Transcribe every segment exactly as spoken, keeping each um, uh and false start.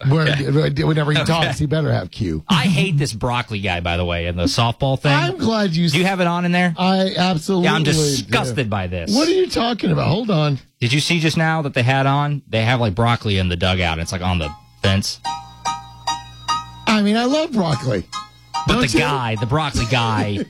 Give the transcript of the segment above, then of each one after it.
Where, whenever he talks, he better have Q. I hate this broccoli guy, by the way, in the softball thing. I'm glad you... Do you have it on in there? I absolutely Yeah, I'm disgusted do. by this. What are you talking about? Hold on. Did you see just now that they had on? They have, like, broccoli in the dugout. It's, like, on the fence. I mean, I love broccoli. But Don't the you? guy, the broccoli guy,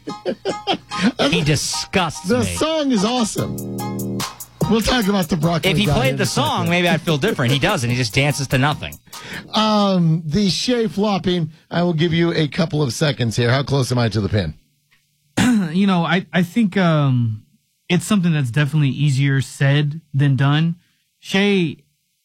he disgusts The me. song is awesome. We'll talk about the broccoli If he guy played in the a song, second. maybe I'd feel different. He doesn't. He just dances to nothing. Um, the Shea flopping, I will give you a couple of seconds here. How close am I to the pin? You know, I, I think um, it's something that's definitely easier said than done. Shea,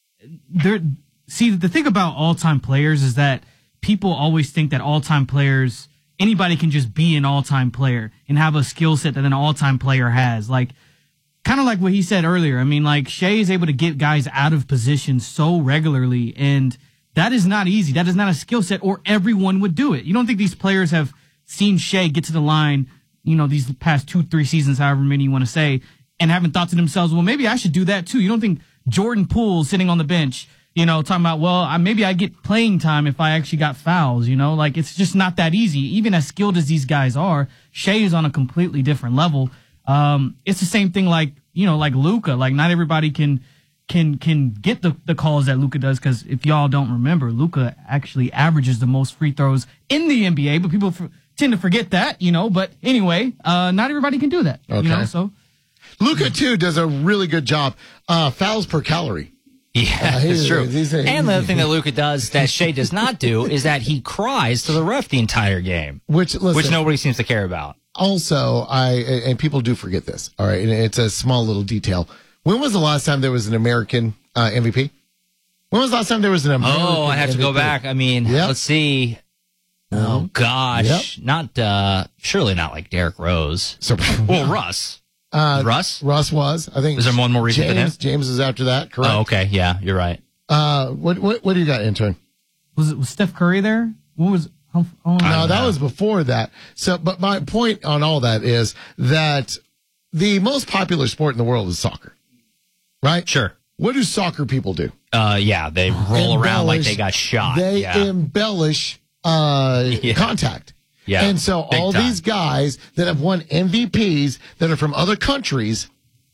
there. See, the thing about all-time players is that people always think that all-time players, anybody can just be an all-time player and have a skill set that an all-time player has. Like, kind of like what he said earlier. I mean, like, Shea is able to get guys out of position so regularly, and that is not easy. That is not a skill set, or everyone would do it. You don't think these players have seen Shea get to the line, you know, these past two, three seasons, however many you want to say, and haven't thought to themselves, well, maybe I should do that too. You don't think Jordan Poole sitting on the bench, you know, talking about, well, I, maybe I get playing time if I actually got fouls, you know? Like, it's just not that easy. Even as skilled as these guys are, Shea is on a completely different level. Um, it's the same thing like, you know, like Luka. Like, not everybody can can can get the, the calls that Luka does, because if y'all don't remember, Luka actually averages the most free throws in the N B A, but people f- tend to forget that, you know? But anyway, uh, not everybody can do that, Okay. you know? So Luka, too, does a really good job. Uh, fouls per calorie. Yeah, Uh, it's he's- true. he's a- And the other thing that Luka does that Shea does not do is that he cries to the ref the entire game, Which, listen, which nobody seems to care about. also, I and people do forget this. All right, and it's a small little detail. When was the last time there was an American uh, M V P? When was the last time there was an American Oh, I have to go M V P? back. I mean, Yep. let's see. Oh, gosh. Yep. Not, uh, surely not like Derrick Rose. So, Well, Russ. uh, Russ? Russ was. I think. Is there one more recent James, than him? James is after that. Correct. Oh, okay. Yeah, you're right. Uh, what what what do you got, intern? was it was Steph Curry there? What was? How, how long- No, that know. was before that. So, but my point on all that is that the most popular sport in the world is soccer, right? Sure. What do soccer people do? Uh, yeah, they roll around like Embellish. they got shot. They yeah. embellish uh, Yeah. contact. Yeah, And so big all time. these guys that have won M V Ps that are from other countries,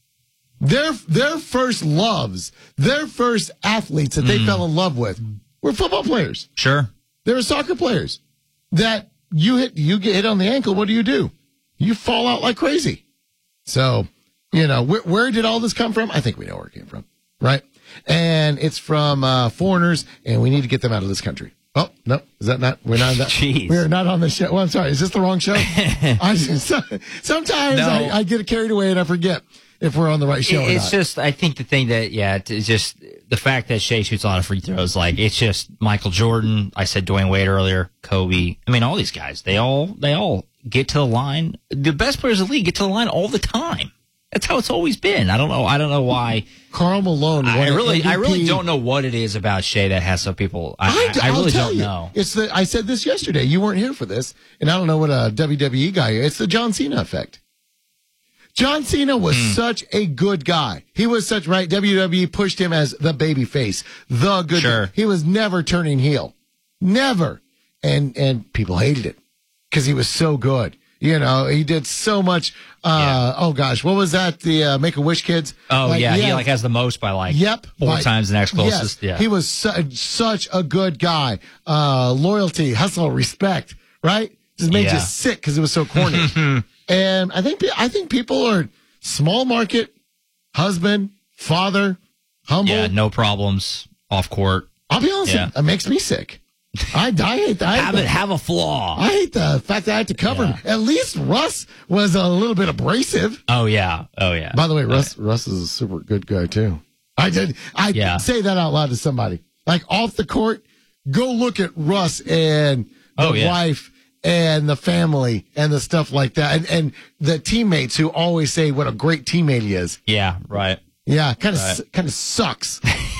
their their first loves, their first athletes that they Mm. fell in love with were football players. Sure. They were soccer players that you hit, you get hit on the ankle. What do you do? You fall out like crazy. So, you know, where, where did all this come from? I think we know where it came from, right? And it's from uh, foreigners, and we need to get them out of this country. Oh, no, is that not, we're not, that, Jeez. we're not on the show. Well, I'm sorry. Is this the wrong show? I, sometimes No. I, I get carried away and I forget if we're on the right show or It's not. just, I think the thing that, yeah, it's just the fact that Shea shoots a lot of free throws. Like, it's just Michael Jordan. I said Dwayne Wade earlier, Kobe. I mean, all these guys, they all, they all get to the line. The best players in the league get to the line all the time. That's how it's always been. I don't know. I don't know why. Karl Malone. I won an really, I really M V P. don't know what it is about Shea that has some people. I, I, I, I I'll really tell don't you. know. It's the. I said this yesterday. You weren't here for this, and I don't know what a W W E guy is. It's the John Cena effect. John Cena was Hmm. such a good guy. He was such right. W W E pushed him as the baby face, the good. Sure. Guy. He was never turning heel, never, and and people hated it because he was so good. You know, he did so much. Uh, Oh gosh, what was that? The uh, Make a Wish kids. Oh Like, yeah, he like has the most by like Yep. four Like, times the next closest. yes, Yeah. He was su- such a good guy. Uh, loyalty, hustle, respect, right? Just made Yeah. you sick because it was so corny. And I think, I think people are small market, husband, father, humble. Yeah, no problems off court. I'll be honest, Yeah. it makes me sick. I, I hate that. I, Have it have a flaw. I hate the fact that I had to cover him. At least Russ was a little bit abrasive. Oh yeah. Oh yeah. By the way, Russ Russ is a super good guy too. I did I Yeah. say that out loud to somebody. Like off the court, go look at Russ and the Oh, yeah. wife and the family and the stuff like that. And and the teammates who always say what a great teammate he is. Yeah. Right. Yeah, kind of Right. kind of sucks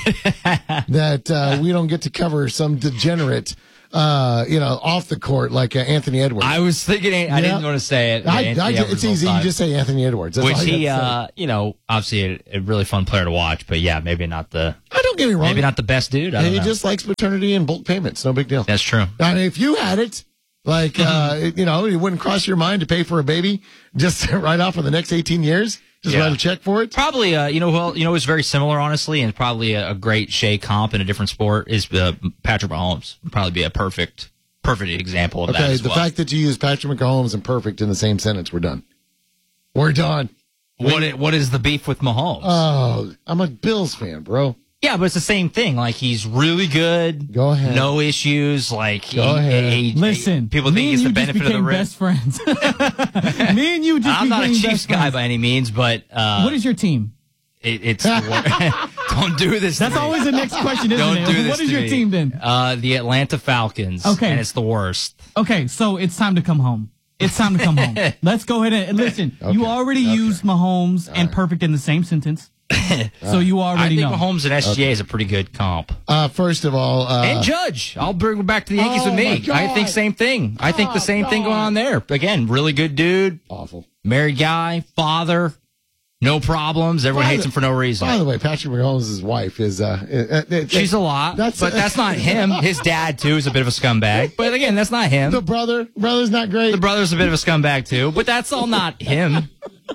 that uh, we don't get to cover some degenerate uh, you know, off the court like uh, Anthony Edwards. I was thinking. I Yeah. didn't want to say it. I, Anthony I, Edwards it's all easy. the You time. just say Anthony Edwards. That's Which all you he, gotta say. uh, you know, obviously a, a really fun player to watch. But yeah, maybe not the. I don't don't get me wrong. Maybe not the best dude. I don't he know. just likes paternity and bulk payments. No big deal. That's true. I mean, if you had it, like, uh, you know, it wouldn't cross your mind to pay for a baby just right off for the next eighteen years. Just Yeah. write a check for it. Probably, uh, you know, well, you know, it's very similar, honestly, and probably a, a great Shea comp in a different sport is uh, Patrick Mahomes. Would probably be a perfect, perfect example of that Okay, as the well. fact that you use Patrick Mahomes and perfect in the same sentence, we're done. We're done. What i- what is the beef with Mahomes? Oh, I'm a Bills fan, bro. yeah, but it's the same thing. Like, he's really good. Go ahead. No issues. Like, Go he, ahead. he- he- Listen, people me think he's and the you benefit just of the became risk. best friends. Me and you just I'm not a became Chiefs best guy friends. by any means, but uh, What is your team? it, it's don't do this. That's to me. always the next question, isn't Don't it? do this What is to your me. team then? Uh, the Atlanta Falcons. Okay. And it's the worst. Okay, so it's time to come home. It's time to come home. Let's go ahead and listen. You Okay. already used Mahomes and Perfect in the same sentence, so you I already think know. Mahomes and S G A is a pretty good comp. Uh, first of all, uh, And Judge. I'll bring it back to the Yankees Oh, with me. my God. I think same thing. I think the Oh, same thing going on there. Again, really good dude, awful. married guy, father, no problems. Everyone By hates the- him for no reason. By the way, Patrick Mahomes' wife is, uh, uh, uh, She's a lot, That's- but that's not him. His dad, too, is a bit of a scumbag. But again, that's not him. the brother. Brother's not great. The brother's a bit of a scumbag, too. But that's all not him.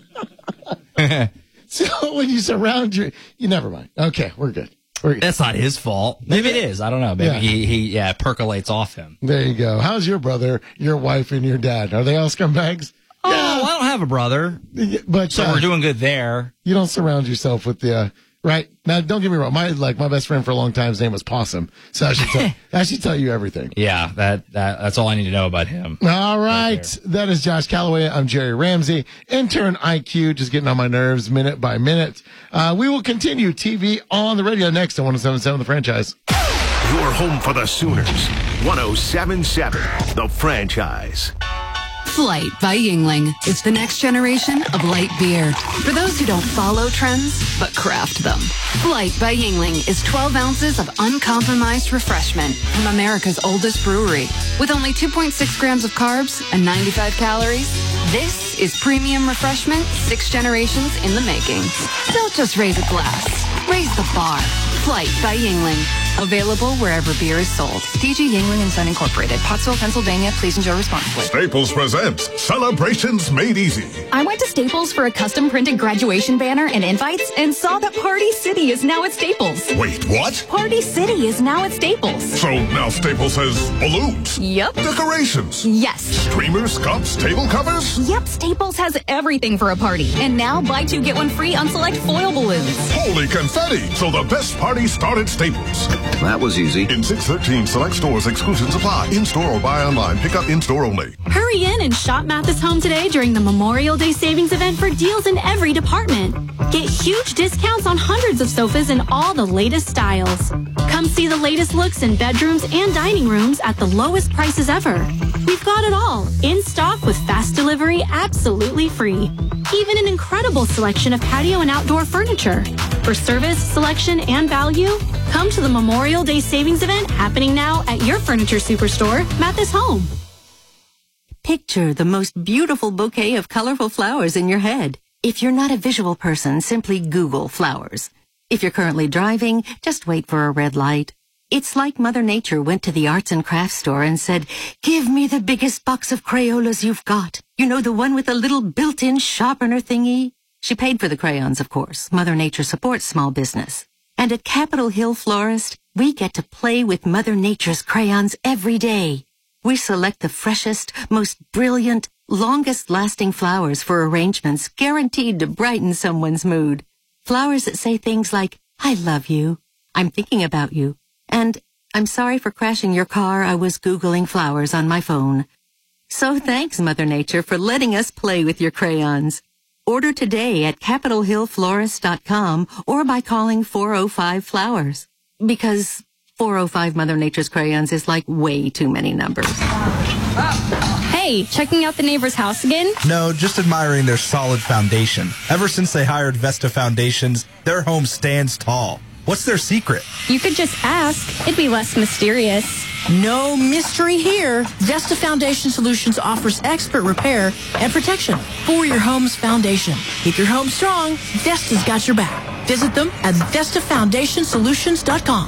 So when you surround your, you never mind. Okay, we're good. We're good. That's not his fault. Maybe it is. I don't know. Maybe Yeah. he, he yeah percolates off him. There you go. How's your brother, your wife, and your dad? Are they all scumbags? Oh, I don't have a brother, Yeah, but so uh, we're doing good there. you don't surround yourself with the uh, right now. Don't get me wrong. My like my best friend for a long time, his name was Possum. So I should tell, I should tell you everything. Yeah, that, that that's all I need to know about him. All right, that is Josh Calloway. I'm Jerry Ramsey, intern I Q, just getting on my nerves minute by minute. Uh, we will continue T V on the radio next on one oh seven point seven The Franchise. Your home for the Sooners. one oh seven point seven The Franchise. Flight by Yingling. It's the next generation of light beer. For those who don't follow trends, but craft them. Flight by Yingling is twelve ounces of uncompromised refreshment from America's oldest brewery. With only two point six grams of carbs and ninety-five calories, this is premium refreshment six generations in the making. Don't just raise a glass. Raise the bar. Flight by Yingling. Available wherever beer is sold. D G Yingling and Son Incorporated. Pottsville, Pennsylvania. Please enjoy responsibly. Staples presents Celebrations Made Easy. I went to Staples for a custom printed graduation banner and invites and saw that Party City is now at Staples. Wait, what? Party City is now at Staples. So now Staples has balloons, Yep. decorations, Yes. streamers, cups, table covers? Yep, Staples has everything for a party. And now buy two, get one free on select foil balloons. Holy confetti! So the best party started Staples. That was easy. In six thirteen select stores, exclusions apply. In-store or buy online. Pick up in-store only. Hurry in and shop Mathis Home today during the Memorial Day savings event for deals in every department. Get huge discounts on hundreds of sofas in all the latest styles. Come see the latest looks in bedrooms and dining rooms at the lowest prices ever. We've got it all in stock with fast delivery absolutely free. Even an incredible selection of patio and outdoor furniture. For service, selection, and value, come to the Memorial Day savings event happening now at your furniture superstore, Mathis Home. Picture the most beautiful bouquet of colorful flowers in your head. If you're not a visual person, simply Google flowers. If you're currently driving, just wait for a red light. It's like Mother Nature went to the arts and crafts store and said, "Give me the biggest box of Crayolas you've got. You know, the one with the little built-in sharpener thingy?" She paid for the crayons, of course. Mother Nature supports small business. And at Capitol Hill Florist, we get to play with Mother Nature's crayons every day. We select the freshest, most brilliant, longest-lasting flowers for arrangements guaranteed to brighten someone's mood. Flowers that say things like, "I love you," "I'm thinking about you," and "I'm sorry for crashing your car. I was Googling flowers on my phone." So thanks, Mother Nature, for letting us play with your crayons. Order today at capitol hill florist dot com or by calling four oh five flowers. Because four oh five Mother Nature's crayons is like way too many numbers. Hey, checking out the neighbor's house again? No, just admiring their solid foundation. Ever since they hired Vesta Foundations, their home stands tall. What's their secret? You could just ask. It'd be less mysterious. No mystery here. Vesta Foundation Solutions offers expert repair and protection for your home's foundation. Keep your home strong. Vesta's got your back. Visit them at Vesta Foundation Solutions dot com.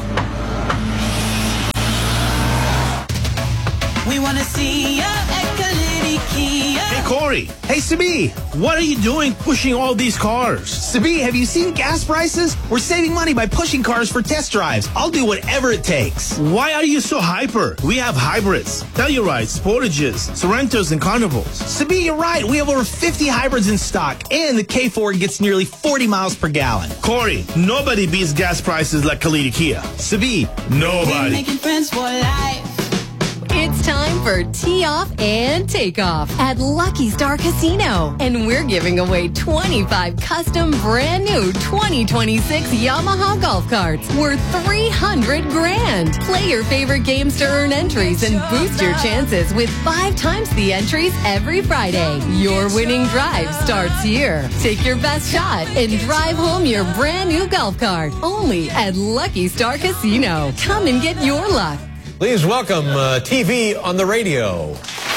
We want to see ya at Kalidi Kia. Hey, Corey. Hey, Sabi. What are you doing pushing all these cars? Sabi, have you seen gas prices? We're saving money by pushing cars for test drives. I'll do whatever it takes. Why are you so hyper? We have hybrids, Tellurides, Sportages, Sorrentos, and Carnivals. Sabi, you're right. We have over fifty hybrids in stock, and the K four gets nearly forty miles per gallon. Corey, nobody beats gas prices like Kalidi Kia. Sabi, nobody. We're making friends for life. It's time for Tee Off and Takeoff at Lucky Star Casino. And we're giving away twenty-five custom brand new twenty twenty-six Yamaha golf carts worth three hundred grand. Play your favorite games to earn entries and boost your chances with five times the entries every Friday. Your winning drive starts here. Take your best shot and drive home your brand new golf cart. Only at Lucky Star Casino. Come and get your luck. Please welcome uh, T V on the radio.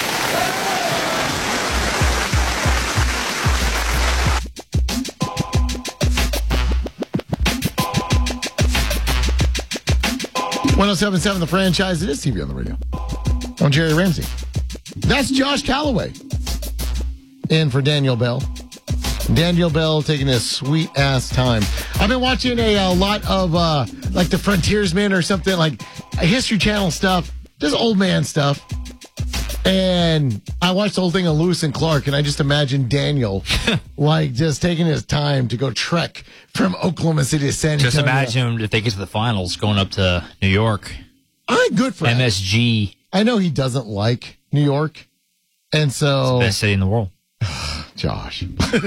one oh seven point seven The Franchise. It is T V on the radio. I'm Jerry Ramsey. That's Josh Calloway in for Daniel Bell. Daniel Bell taking a sweet-ass time. I've been watching a, a lot of, uh, like, the Frontiersman or something, like History Channel stuff, just old man stuff. And I watched the whole thing of Lewis and Clark, and I just imagine Daniel, like, just taking his time to go trek from Oklahoma City to San Antonio. Just imagine if they get to the finals, going up to New York. I'm good for M S G. Him. I know he doesn't like New York, and so... It's the best city in the world. Josh.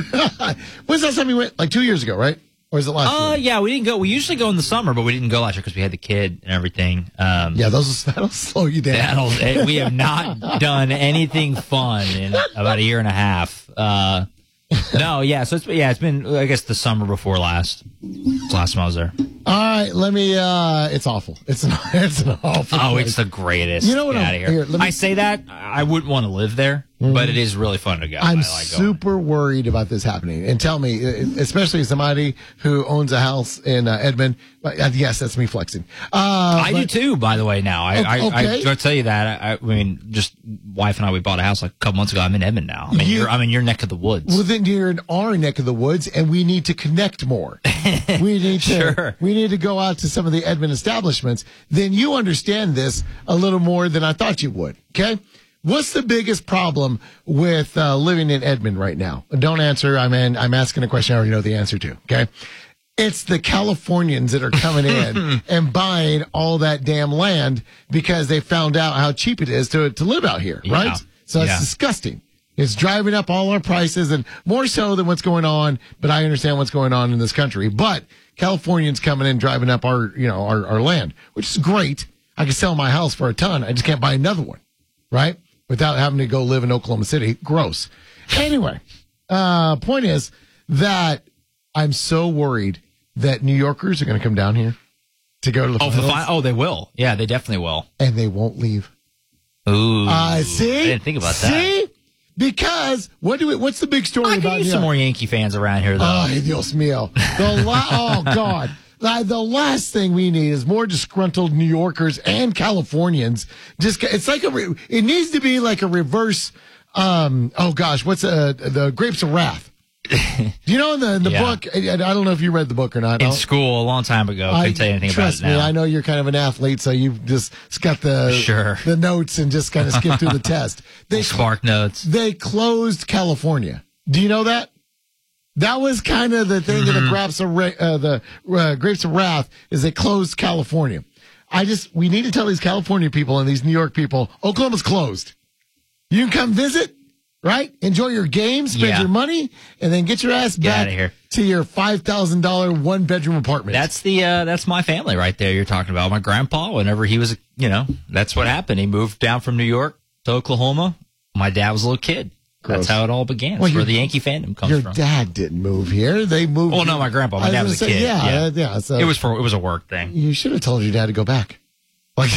When's that time we went? Like two years ago, right? Or is it last uh, year? Yeah, we didn't go. We usually go in the summer, but we didn't go last year because we had the kid and everything. Um, yeah, those that'll slow you down. That'll, we have not done anything fun in about a year and a half. Uh, no, yeah, so it's yeah, it's been I guess the summer before last. Last time I was there. All right, let me. uh It's awful. It's an it's an awful. Oh, place. It's the greatest. You know what? Get I'm, out of here. here let me, I say that I wouldn't want to live there, mm-hmm. but it is really fun to go. I'm I like super going. worried about this happening. And tell me, especially somebody who owns a house in uh, Edmond. Uh, yes, that's me flexing. Uh, I but, do too. By the way, now I okay. I, I, I tell you that. I, I mean, just wife and I, we bought a house like a couple months ago. I'm in Edmond now. I mean, you, you're, I'm in your neck of the woods. Well, then you're in our neck of the woods, and we need to connect more. we need to. Sure. We need to go out to some of the Edmond establishments. Then you understand this a little more than I thought you would. Okay. What's the biggest problem with uh, living in Edmond right now? Don't answer. I'm in, I'm asking a question I already know the answer to. Okay. It's the Californians that are coming in and buying all that damn land because they found out how cheap it is to, to live out here, right? Yeah. So it's yeah. disgusting. It's driving up all our prices and more so than what's going on, but I understand what's going on in this country. But Californians coming in, driving up our, you know, our, our land, which is great. I can sell my house for a ton. I just can't buy another one, right? Without having to go live in Oklahoma City. Gross. Anyway, uh, point is that I'm so worried that New Yorkers are going to come down here to go to the oh, finals. the fi- oh, they will. Yeah, they definitely will. And they won't leave. Ooh. Uh, see? I didn't think about that. See? Because what do we, what's the big story I about could use New some York? more Yankee fans around here, though. Ay, Dios mío. The la- oh, God. Uh, the last thing we need is more disgruntled New Yorkers and Californians. Just it's like a re- it needs to be like a reverse. Um, oh gosh, what's uh, the Grapes of Wrath? Do you know in the in the Yeah. book? I, I don't know if you read the book or not. In I'll- school a long time ago. Couldn't I, tell you anything trust about it now. me, I know you're kind of an athlete, so you've just got the Sure. the notes and just kind of skipped through the test. They Spark notes. They closed California. Do you know that? That was kind of the thing Mm-hmm. of the grapes of Ra- uh, the uh, Grapes of Wrath is they closed California. I just we need to tell these California people and these New York people, Oklahoma's closed. You can come visit, right? Enjoy your games, spend Yeah. your money, and then get your ass Get back outta here. to your five thousand dollar one bedroom apartment. That's the uh, that's my family right there. You're talking about my grandpa. Whenever he was, you know, that's what happened. He moved down from New York to Oklahoma. My dad was a little kid. Gross. That's how it all began. Well, That's where your- the Yankee fandom comes Your from. dad didn't move here. They moved. Well, no, my grandpa. My I dad was a gonna say, kid. Yeah, Yeah. uh, yeah. So It was for it was a work thing. You should have told your dad to go back. Like,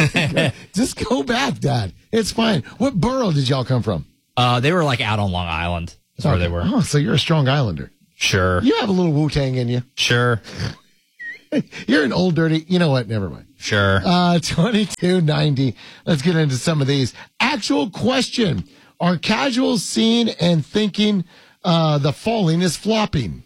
just go back, Dad. It's fine. What borough did y'all come from? Uh, they were like out on Long Island. That's where Okay. they were. Oh, so you're a strong Islander. Sure. You have a little Wu-Tang in you. Sure. You're an old dirty. You know what? Never mind. Sure. Uh, twenty-two ninety. Let's get into some of these. Actual question. Are casuals seeing and thinking uh, the falling is flopping?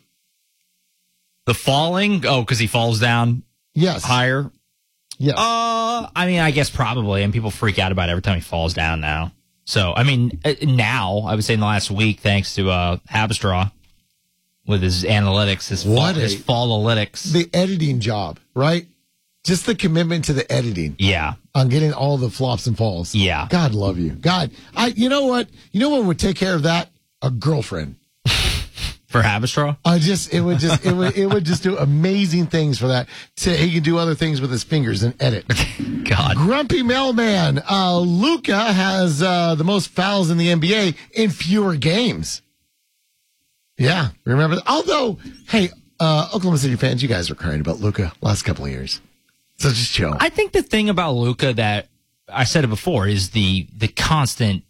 The falling? Oh, because he falls down yes. higher? Yes. Uh, I mean, I guess probably. And people freak out about it every time he falls down now. So, I mean, now, I would say in the last week, thanks to uh, Habestraw with his analytics, his, what fall, a, his fall analytics. The editing job, right? Just the commitment to the editing. Yeah. On getting all the flops and falls. Yeah. God love you. God, I. You know what? You know what would take care of that? A girlfriend. For Habestraw? I just, it would just, it would, it would just do amazing things for that. So he can do other things with his fingers and edit. God. Grumpy Mailman. Uh, Luka has uh, the most fouls in the N B A in fewer games. Yeah, remember that? Although, hey, uh, Oklahoma City fans, you guys are crying about Luka last couple of years. So just chill. I think the thing about Luka that I said it before is the the constant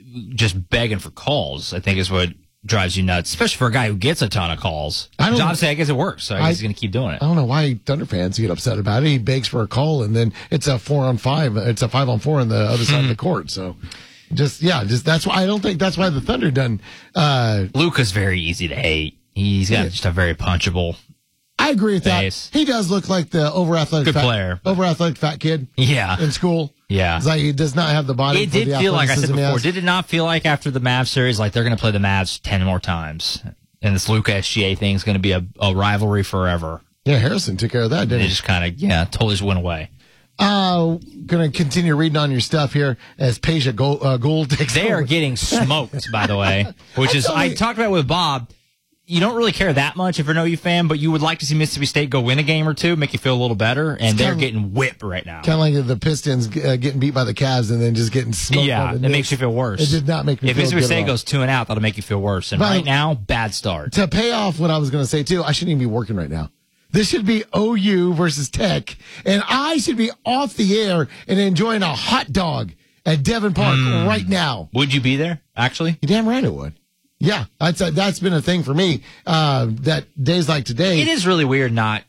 just begging for calls. I think is what drives you nuts, especially for a guy who gets a ton of calls. I don't Obviously, I guess it works, so I, I guess he's going to keep doing it. I don't know why Thunder fans get upset about it. He begs for a call, and then it's a four on five. It's a five on four on the other side of the court. So, just yeah, just that's why I don't think that's why the Thunder done. Uh, Luka's very easy to hate. He's got yeah. just a very punchable. I agree with face. that. He does look like the over athletic, good fat, player, over athletic fat kid. Yeah, in school. Yeah, it's like he does not have the body. It did feel like I said before. Did it not feel like after the Mavs series, like they're going to play the Mavs ten more times, and this Luka S G A thing is going to be a, a rivalry forever? Yeah, Harrison took care of that, didn't he? It just kind of yeah, totally just went away. Uh, going to continue reading on your stuff here as Peja Gould, uh, Gould takes They over. are getting smoked, by the way, which is I talked about it with Bob. You don't really care that much if you're an O U fan, but you would like to see Mississippi State go win a game or two, make you feel a little better, and they're kinda, getting whipped right now. Kind of like the Pistons uh, getting beat by the Cavs and then just getting smoked. Yeah, it makes you feel worse. It did not make me if feel Mississippi good State goes two and out, that'll make you feel worse. And but right now, bad start. To pay off what I was going to say, too, I shouldn't even be working right now. This should be O U versus Tech, and I should be off the air and enjoying a hot dog at Devon Park mm. right now. Would you be there, actually? You're damn right I would. Yeah, that's a, that's been a thing for me. Uh, that days like today, it is really weird. Not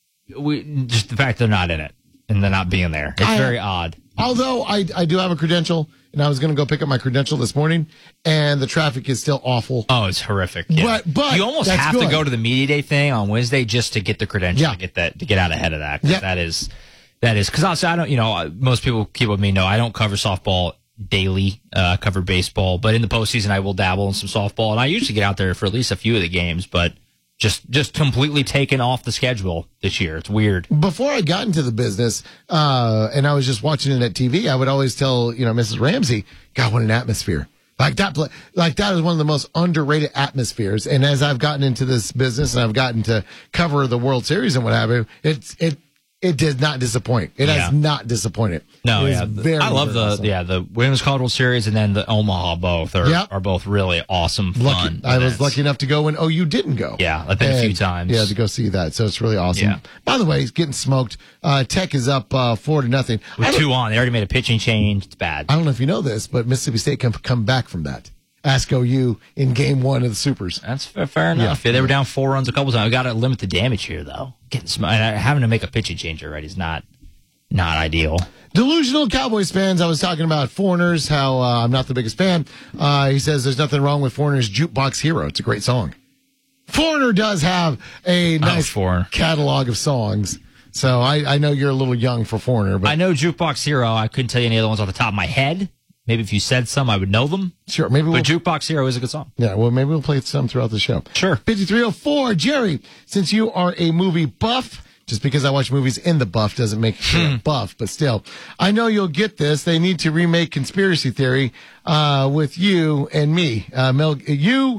we, just the fact they're not in it and they're not being there. It's I, very odd. Although I I do have a credential, and I was going to go pick up my credential this morning, and the traffic is still awful. Oh, it's horrific. Yeah. But but you almost have good. to go to the media day thing on Wednesday just to get the credential yeah. to get that to get out ahead of that. Yeah. That is that is because also I don't you know most people keep with me know I don't cover softball daily. Uh, cover baseball, but in the postseason I will dabble in some softball, and I usually get out there for at least a few of the games, but just just completely taken off the schedule this year. It's weird. Before I got into the business, uh, and I was just watching it at T V, I would always tell you know Missus Ramsey, God, what an atmosphere! Like that, like that is one of the most underrated atmospheres. And as I've gotten into this business and I've gotten to cover the World Series and what have you, it's it. It did not disappoint. It yeah. has not disappointed. No, it yeah, very, I love very the awesome. yeah the Women's College World Series and then the Omaha both are yep. are both really awesome, fun. Lucky, I was lucky enough to go when O U didn't go. Yeah, I've been and, a few times. Yeah, to go see that. So it's really awesome. Yeah. By the way, he's getting smoked. Uh, Tech is up uh, four to nothing. With two on, they already made a pitching change. It's bad. I don't know if you know this, but Mississippi State can come back from that. Ask O U in game one of the Supers. That's fair, fair enough. Yeah. Yeah, they were down four runs a couple times. We got to limit the damage here, though. Getting sm- and having to make a pitching change already is not. Not ideal. Delusional Cowboys fans. I was talking about Foreigners, how uh, I'm not the biggest fan. Uh, he says there's nothing wrong with Foreigners' Jukebox Hero. It's a great song. Foreigner does have a nice oh, catalog of songs. So I, I know you're a little young for Foreigner. But I know Jukebox Hero. I couldn't tell you any other ones off the top of my head. Maybe if you said some, I would know them. Sure. Maybe we'll, But Jukebox Hero is a good song. Yeah, well, maybe we'll play some throughout the show. Sure. fifty-three oh four, Jerry, since you are a movie buff, just because I watch movies in the buff doesn't make me a buff, but still. I know you'll get this. They need to remake Conspiracy Theory uh, with you and me. Uh, Mel, you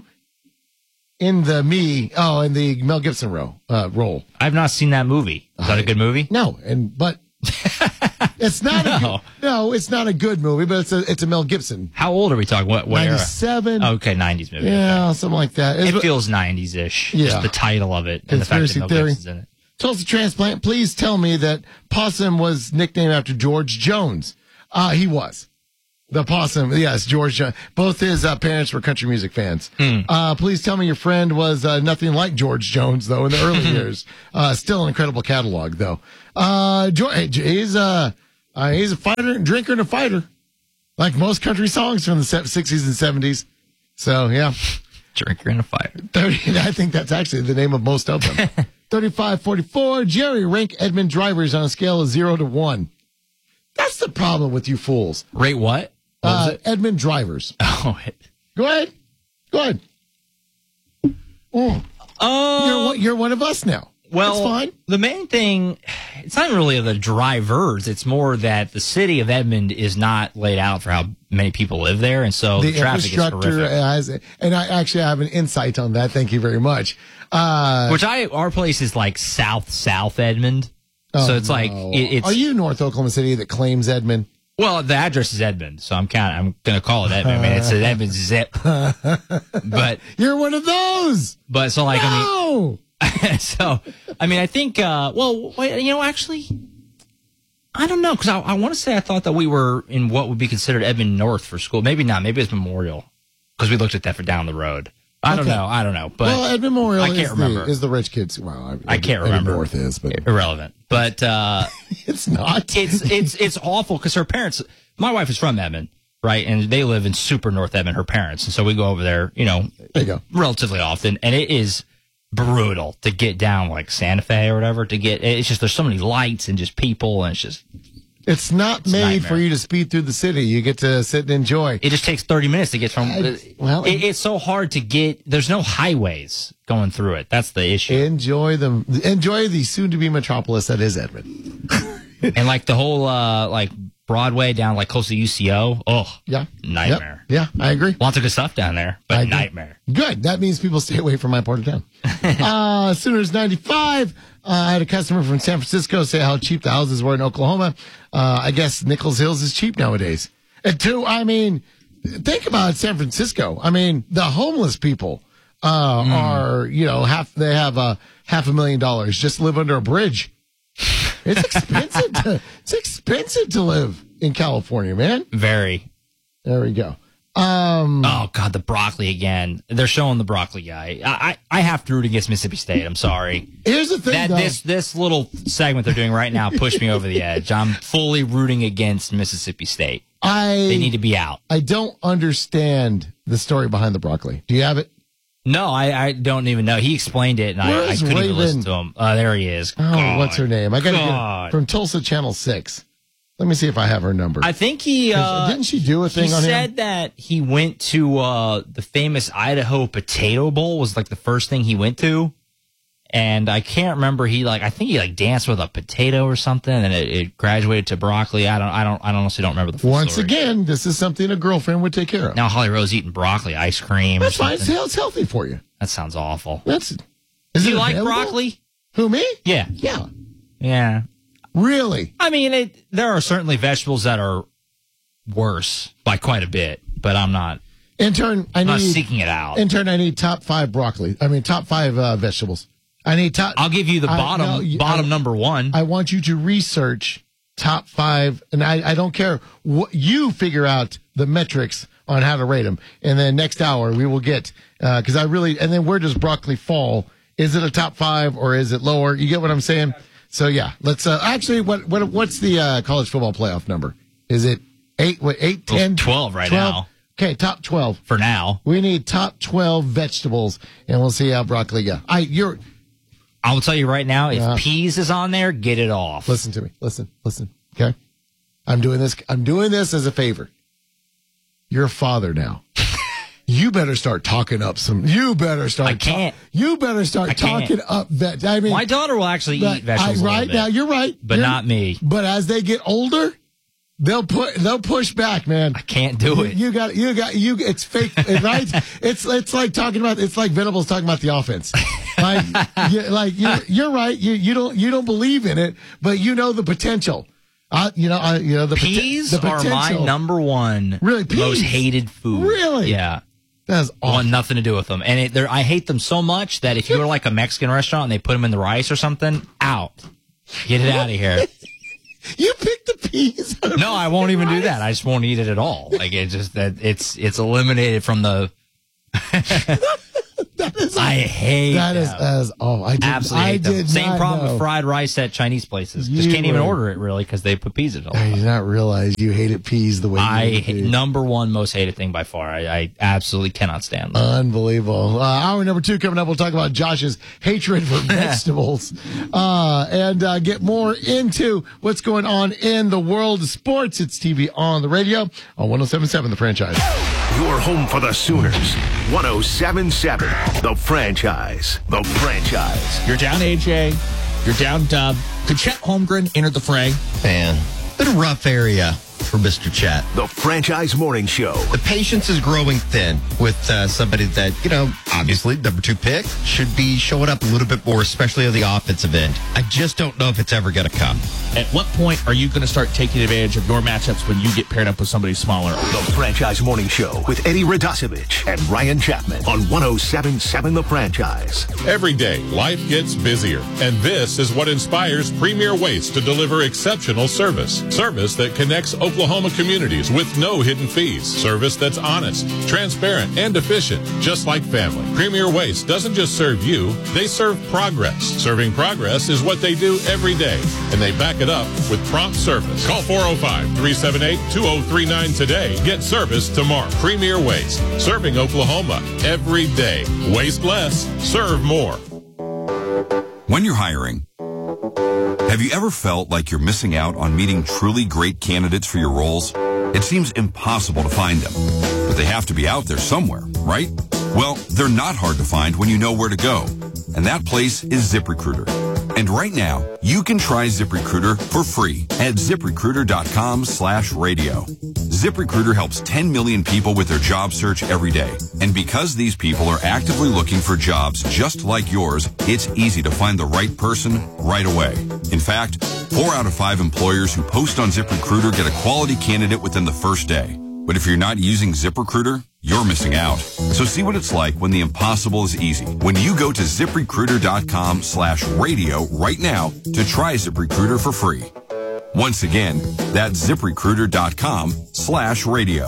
in the me, oh, in the Mel Gibson role. Uh, role. I've not seen that movie. Is that a good movie? No, and but it's not. no. A good, no, it's not a good movie, but it's a it's a Mel Gibson. How old are we talking? What, what ninety-seven era? Okay, nineties movie. Yeah, okay. something like that. It's, it feels nineties-ish. Yeah. Just the title of it and Conspiracy the fact that Mel Theory. Gibson's in it. Tulsa transplant, please tell me that Possum was nicknamed after George Jones. Uh, he was. The possum, yes, George Jones. Both his uh, parents were country music fans. Mm. Uh, please tell me your friend was uh, nothing like George Jones, though, in the early years. Uh, still an incredible catalog, though. Uh, George, he's, uh, uh, he's a fighter and drinker and a fighter, like most country songs from the sixties and seventies. So, yeah. Drinker and a fighter. thirty, I think that's actually the name of most of them. thirty-five forty-four, Jerry, rank Edmund drivers on a scale of zero to one. That's the problem with you fools. Rate what? what uh, Edmund drivers. Oh, it. Go ahead. Go ahead. Oh. Uh, you're, one- you're one of us now. Well, That's fine. The main thing, it's not really the drivers. It's more that the city of Edmond is not laid out for how many people live there, and so the, the traffic is infrastructure horrific. has, and I actually have an insight on that. Thank you very much. Uh, Which I, our place is like south south Edmond, oh, so it's like no. it, it's. Are you North Oklahoma City that claims Edmond? Well, the address is Edmond, so I'm kind of I'm gonna call it Edmond. I mean, it's an Edmond zip, but you're one of those. But so like no! I mean. So, I mean, I think, uh, well, wait, you know, actually, I don't know, because I, I want to say I thought that we were in what would be considered Edmond North for school. Maybe not. Maybe it's Memorial, because we looked at that for down the road. I Okay. don't know. I don't know. But well, Edmond Memorial I can't is, remember. The, is the rich kids. Well, I can't remember. North is, but irrelevant. But uh, it's not. It's it's it's awful because her parents. My wife is from Edmond, right, and they live in super North Edmond. Her parents, and so we go over there, you know, there you go. relatively often, and it is brutal to get down like Santa Fe or whatever to get. It's just there's so many lights and just people, and it's just. It's not It's a made nightmare. for you to speed through the city. You get to sit and enjoy. It just takes thirty minutes to get from. I- well, it, it's so hard to get. There's no highways going through it. That's the issue. Enjoy them. Enjoy the soon-to-be metropolis that is Edmond. And like the whole uh like Broadway down like close to U C O. Oh, yeah, nightmare. Yep. Yeah, I agree. Lots of good stuff down there, but I agree. nightmare. Good. That means people stay away from my part of town. uh, Sooners ninety-five. Uh, I had a customer from San Francisco say how cheap the houses were in Oklahoma. Uh, I guess Nichols Hills is cheap nowadays. And two, I mean, think about San Francisco. I mean, the homeless people uh, Mm. are, you know, half. They have a half a million dollars just to live under a bridge. It's expensive. to, it's expensive to live in California, man. Very. There we go. Um, oh God, the broccoli again. They're showing the broccoli guy. I I, I have to root against Mississippi State. I'm sorry. Here's the thing, that though. this this little segment they're doing right now pushed me over the edge. I'm fully rooting against Mississippi State. I They need to be out. I don't understand the story behind the broccoli. Do you have it? No, I, I don't even know. He explained it, and I, I Where's couldn't even Raven? listen to him. Uh, there he is. Oh, God. what's her name? I got to God. get from Tulsa Channel Six. Let me see if I have her number. I think he uh, didn't she do a thing he on said him? that he went to uh, the famous Idaho Potato Bowl was like the first thing he went to, and I can't remember. He like I think he like danced with a potato or something, and it, it graduated to broccoli. I don't I don't I honestly don't remember the full Once story. again, this is something a girlfriend would take care of. Now Holly Rose eating broccoli ice cream. That's or fine. something. It's healthy for you. That sounds awful. That's. Is Do it you like available? broccoli? Who, me? Yeah. Yeah. Yeah. Really? I mean, it, there are certainly vegetables that are worse by quite a bit, but I'm not. Intern, I I'm need not seeking it out. Intern, I need top five broccoli. I mean, top five uh, vegetables. I need top. I'll give you the I- bottom no, you- bottom I- number one. I want you to research top five, and I, I don't care what you figure out the metrics on how to rate them. And then next hour we will get because I really. And then where does broccoli fall? Is it a top five or is it lower? You get what I'm saying? So yeah, let's uh, actually. What what what's the uh, college football playoff number? Is it eight? What eight, Well, ten, twelve right twelve? now. Okay, top twelve for now. We need top twelve vegetables, and we'll see how broccoli go. I you're. I will tell you right now, if Yeah. peas is on there, get it off. Listen to me. Listen, listen. Okay. I'm doing this. I'm doing this as a favor. You're a father now. You better start talking up some. You better start. I can't. ta- you better start I can't. talking up. Veg- I mean, My daughter will actually but eat vegetables. I, a little right bit, now, you're right. but You're- not me. But as they get older, they'll put. They'll push back, man. I can't do You, it. you got. You got. You. It's fake, right? It's. It's like talking about. It's like Venables talking about the offense. Like, you, like you're, you're right. You. You don't. You don't believe in it, but you know the potential. Uh, you know. Uh, you know the poten- Peas the are my potential. number one Really, peas? most hated food. Really? Yeah. That's I want awful. nothing to do with them. And it, they're- I hate them so much that if you go to like a Mexican restaurant and they put them in the rice or something, out. Get it out of here. You pick the peas. No, I won't even do that. I just won't eat it at all. Like it's just that it's it's eliminated from the. That is, I hate that. them. Is as oh, I did, absolutely I hate them. did Same not problem know. with fried rice at Chinese places. Just You can't even were- order it really because they put peas in it all. I did not realize you hated peas the way you I hate hate, peas. number one most hated thing by far. I, I absolutely cannot stand them. Unbelievable. Uh, hour number two coming up. We'll talk about Josh's hatred for vegetables uh, and uh, get more into what's going on in the world of sports. It's T V on the radio on one oh seven point seven The Franchise. Your home for the Sooners. one oh seven point seven The Franchise. The Franchise. You're down A J. You're down Dub. Could Chet Holmgren enter the fray? Man, been a rough area for Mister Chet. The Franchise Morning Show. The patience is growing thin with uh, somebody that, you know, obviously number two pick should be showing up a little bit more, especially on the offensive end. I just don't know if it's ever going to come. At what point are you going to start taking advantage of your matchups when you get paired up with somebody smaller? The Franchise Morning Show with Eddie Radosevich and Ryan Chapman on one oh seven point seven The Franchise. Every day, life gets busier, and this is what inspires Premier Waste to deliver exceptional service. Service that connects Oklahoma communities with no hidden fees. Service that's honest, transparent, and efficient, just like family. Premier Waste doesn't just serve you, they serve progress. Serving progress is what they do every day, and they back it up with prompt service. Call four oh five, three seven eight, two oh three nine today. Get service tomorrow. Premier Waste, serving Oklahoma every day. Waste less, serve more. When you're hiring, have you ever felt like you're missing out on meeting truly great candidates for your roles? It seems impossible to find them, but they have to be out there somewhere, right? Well, they're not hard to find when you know where to go, and that place is ZipRecruiter. And right now, you can try ZipRecruiter for free at ZipRecruiter.com slash radio. ZipRecruiter helps ten million people with their job search every day. And because these people are actively looking for jobs just like yours, it's easy to find the right person right away. In fact, four out of five employers who post on ZipRecruiter get a quality candidate within the first day. But if you're not using ZipRecruiter, you're missing out. So see what it's like when the impossible is easy. When you go to ZipRecruiter.com slash radio right now to try ZipRecruiter for free. Once again, that's ZipRecruiter.com slash radio.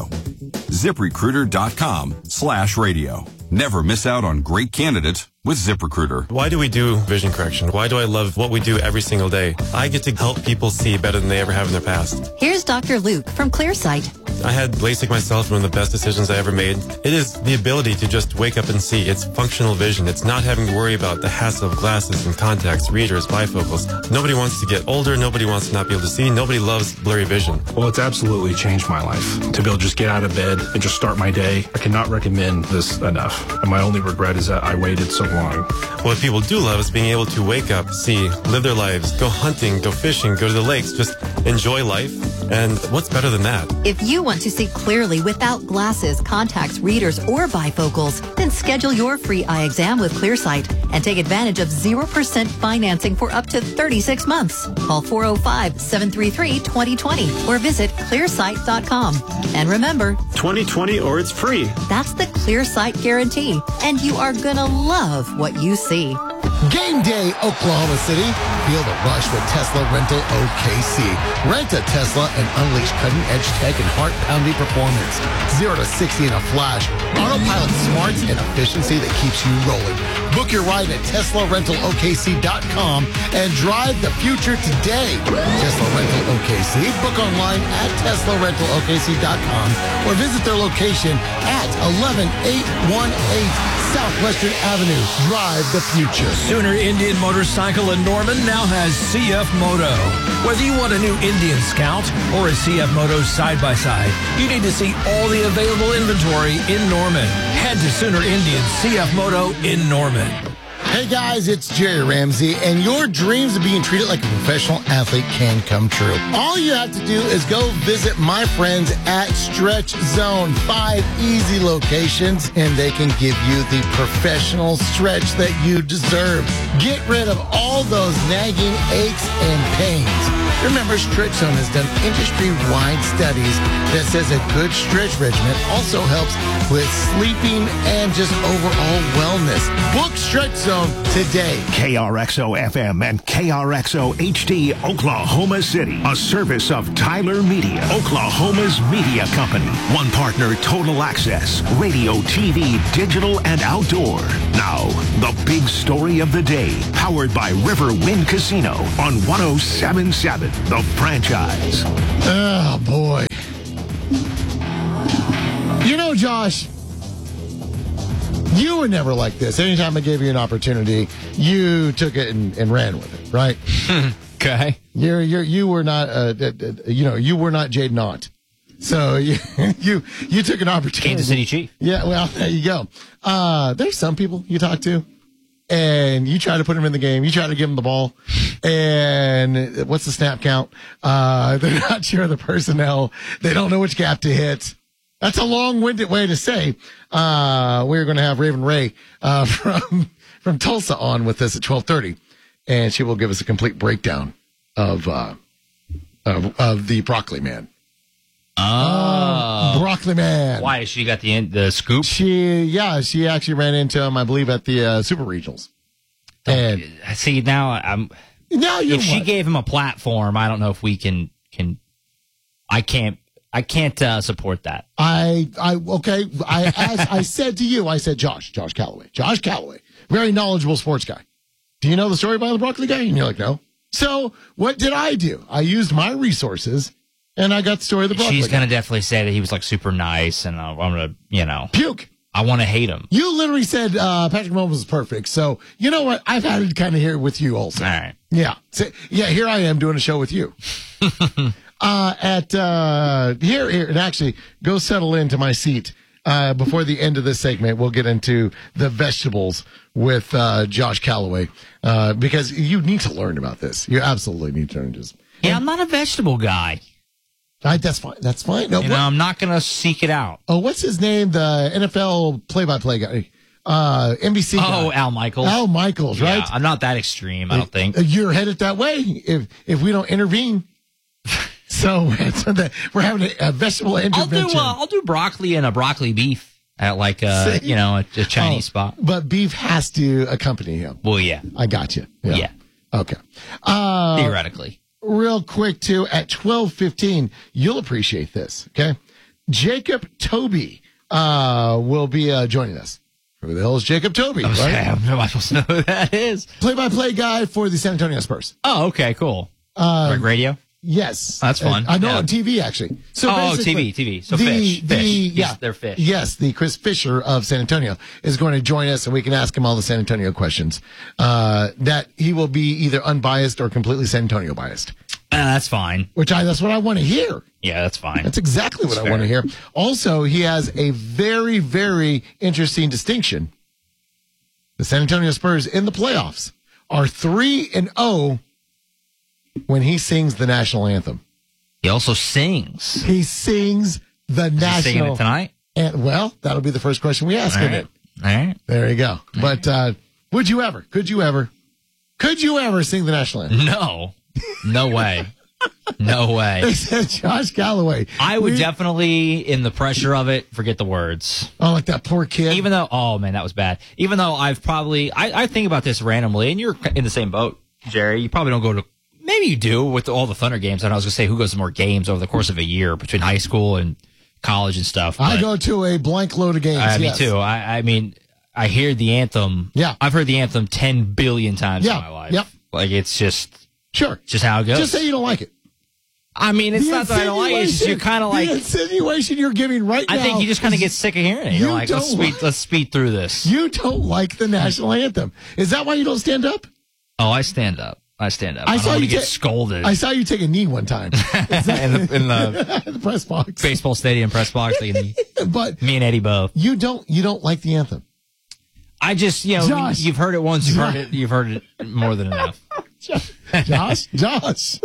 ZipRecruiter.com slash radio. Never miss out on great candidates with ZipRecruiter. Why do we do vision correction? Why do I love what we do every single day? I get to help people see better than they ever have in their past. Here's Doctor Luke from Clearsight. I had LASIK myself, one of the best decisions I ever made. It is the ability to just wake up and see. It's functional vision. It's not having to worry about the hassle of glasses and contacts, readers, bifocals. Nobody wants to get older. Nobody wants to not be able to see. Nobody loves blurry vision. Well, it's absolutely changed my life. To be able to just get out of bed and just start my day, I cannot recommend this enough. And my only regret is that I waited so long. What people do love is being able to wake up, see, live their lives, go hunting, go fishing, go to the lakes, just enjoy life. And what's better than that? If you want to see clearly without glasses, contacts, readers, or bifocals, then schedule your free eye exam with Clearsight and take advantage of zero percent financing for up to thirty-six months. Call four oh five, seven three three, two oh two oh or visit clearsight dot com. And remember, twenty twenty or it's free. That's the Clearsight guarantee, and you are gonna love what you see. Game day, Oklahoma City. Feel the rush with Tesla Rental O K C. Rent a Tesla and unleash cutting-edge tech and heart-pounding performance. Zero to sixty in a flash. Autopilot smarts and efficiency that keeps you rolling. Book your ride at Tesla Rental O K C dot com and drive the future today. Tesla Rental O K C. Book online at Tesla Rental O K C dot com or visit their location at eleven eight one eight Southwestern Avenue. Drive the future. Sooner Indian Motorcycle in Norman now has C F Moto. Whether you want a new Indian Scout or a C F Moto side-by-side, you need to see all the available inventory in Norman. Head to Sooner Indian C F Moto in Norman. Hey guys, it's Jerry Ramsey, and your dreams of being treated like a professional athlete can come true. All you have to do is go visit my friends at Stretch Zone. Five easy locations, and they can give you the professional stretch that you deserve. Get rid of all those nagging aches and pains. Remember, Stretch Zone has done industry-wide studies that says a good stretch regimen also helps with sleeping and just overall wellness. Book Stretch Zone today. K R X O F M and K R X O H D, Oklahoma City. A service of Tyler Media, Oklahoma's media company. One partner, Total Access, radio, T V, digital, and outdoor. Now, the big story of the day, powered by River Wind Casino on one oh seven point seven, The Franchise. Oh, boy. You know, Josh, you were never like this. Anytime I gave you an opportunity, you took it and, and ran with it, right? Okay. You're, you're, you were not, uh, uh, uh, you know, you were not Jaden Ott. So you, you, you took an opportunity. Kansas City Chief. Yeah, well, there you go. Uh, there's some people you talk to, and you try to put them in the game. You try to give them the ball, and what's the snap count? Uh, they're not sure of the personnel. They don't know which gap to hit. That's a long-winded way to say uh, we're going to have Raven Ray uh, from from Tulsa on with us at twelve thirty, and she will give us a complete breakdown of uh, of, of the Broccoli Man. Oh. Broccoli Man. Why? She got the the scoop? She, yeah, she actually ran into him, I believe, at the uh, Super Regionals. And see, now I'm. Now you if she what? gave him a platform, I don't know if we can can. I can't. I can't uh, support that. I, I, okay. I, as I said to you, I said, Josh, Josh Calloway, Josh Calloway, very knowledgeable sports guy. Do you know the story behind the Broccoli guy? And you're like, no. So what did I do? I used my resources. And I got the story of the Broccoli. She's going to definitely say that he was like super nice, and uh, I'm going to, you know. Puke. I want to hate him. You literally said uh, Patrick Mahomes was perfect. So, you know what? I've had it kind of here with you also. All right. Yeah. So, yeah, here I am doing a show with you. uh, at, uh, here, here, and actually, go settle into my seat. Uh, before the end of this segment, we'll get into the vegetables with uh, Josh Calloway, uh, because you need to learn about this. You absolutely need to learn this. Yeah, I'm not a vegetable guy. I, that's fine. That's fine. No, you know, what, I'm not going to seek it out. Oh, what's his name? The N F L play-by-play guy, uh, N B C. Oh, guy. Al Michaels. Al Michaels, right? Yeah, I'm not that extreme. I don't think you're headed that way if if we don't intervene. so, so that we're having a, a vegetable intervention. I'll do. Uh, I'll do broccoli and a broccoli beef at like a you know a, a Chinese oh, spot. But beef has to accompany him. Well, yeah, I got you. Yeah. yeah. Okay. Uh, Theoretically. Real quick, too, at twelve fifteen, you'll appreciate this, okay? Jacob Toby uh, will be uh, joining us. Who the hell is Jacob Toby, I was right? saying, am I supposed to know who that is? Play-by-play guy for the San Antonio Spurs. Oh, okay, cool. Uh, like radio? Yes. That's fun. Uh, I know yeah. on T V, actually. So oh, T V, T V. So the, fish. The, fish. Yeah, they're fish. Yes, the Chris Fisher of San Antonio is going to join us, and we can ask him all the San Antonio questions. Uh, that he will be either unbiased or completely San Antonio biased. Uh, that's fine. Which I, that's what I want to hear. Yeah, that's fine. That's exactly what that's I fair. want to hear. Also, he has a very, very interesting distinction. The San Antonio Spurs in the playoffs are three and oh when he sings the national anthem. He also sings. He sings the Is national. he singing it tonight? And well, that'll be the first question we ask All him. right. All right. There you go. But uh, would you ever? Could you ever? Could you ever sing the national anthem? No. No way. No way. They said Josh Calloway. I would we, definitely, in the pressure of it, forget the words. Oh, like that poor kid. Even though, oh man, that was bad. Even though I've probably, I, I think about this randomly, and you're in the same boat, Jerry. You probably don't go to, maybe you do with all the Thunder games. And I was going to say, who goes to more games over the course of a year between high school and college and stuff? I go to a blank load of games. Uh, yes. Me too. I, I mean, I hear the anthem. Yeah. I've heard the anthem ten billion times yeah. in my life. Yep. Like, it's just, sure. Just how it goes. Just say you don't like it. I mean, it's the not that I don't like it. It's just you're kind of like. The insinuation you're giving right I now. I think you just kind of get sick of hearing it. You're like, let's speed, let's speed through this. You don't like the national anthem. Is that why you don't stand up? Oh, I stand up. I stand up. I, I saw don't you get ta- scolded. I saw you take a knee one time. That- in, the, in the, the press box. Baseball stadium press box. But me and Eddie both. You don't. You don't like the anthem. I just, you know, Josh. you've heard it once. You've heard it. You've heard it more than enough. Josh, Josh.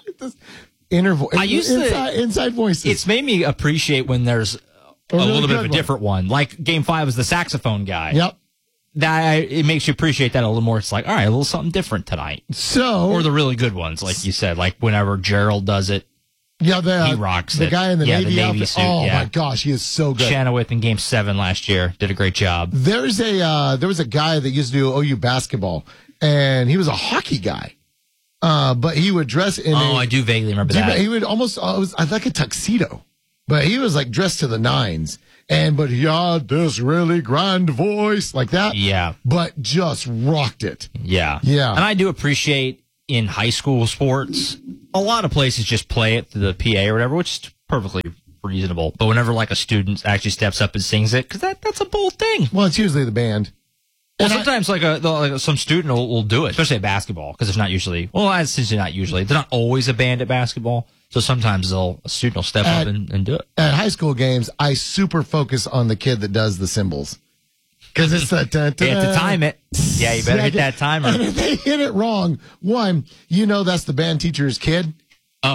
Inner vo- I used inside, to, inside voices. It's made me appreciate when there's a, a really little bit of a one. different one. Like Game Five was the saxophone guy. Yep. that it makes you appreciate that a little more. It's like, all right, a little something different tonight. So, or the really good ones, like you said, like whenever Gerald does it. Yeah, the, he rocks the it. guy in the yeah, Navy, the Navy outfit. suit. Oh yeah. my gosh, he is so good. Chenoweth in Game Seven last year did a great job. There's a uh, there was a guy that used to do O U basketball, and he was a hockey guy, uh, but he would dress in. Oh, a, I do vaguely remember do you that. He would almost uh, it was uh, like a tuxedo, but he was like dressed to the nines, and but he had this really grand voice like that. Yeah, but just rocked it. Yeah, yeah, and I do appreciate in high school sports. A lot of places just play it through the P A or whatever, which is perfectly reasonable. But whenever like a student actually steps up and sings it, because that, that's a bold thing. Well, it's usually the band. Well, And sometimes like a like some student will, will do it, especially at basketball, because it's not usually. Well, it's usually not usually. They're not always a band at basketball, so sometimes they'll a student will step At- up and, and do it. At high school games, I super focus on the kid that does the cymbals. Because it's that. Uh, You have to time it. Yeah, you better hit that timer. And if they hit it wrong, one, you know that's the band teacher's kid. Oh,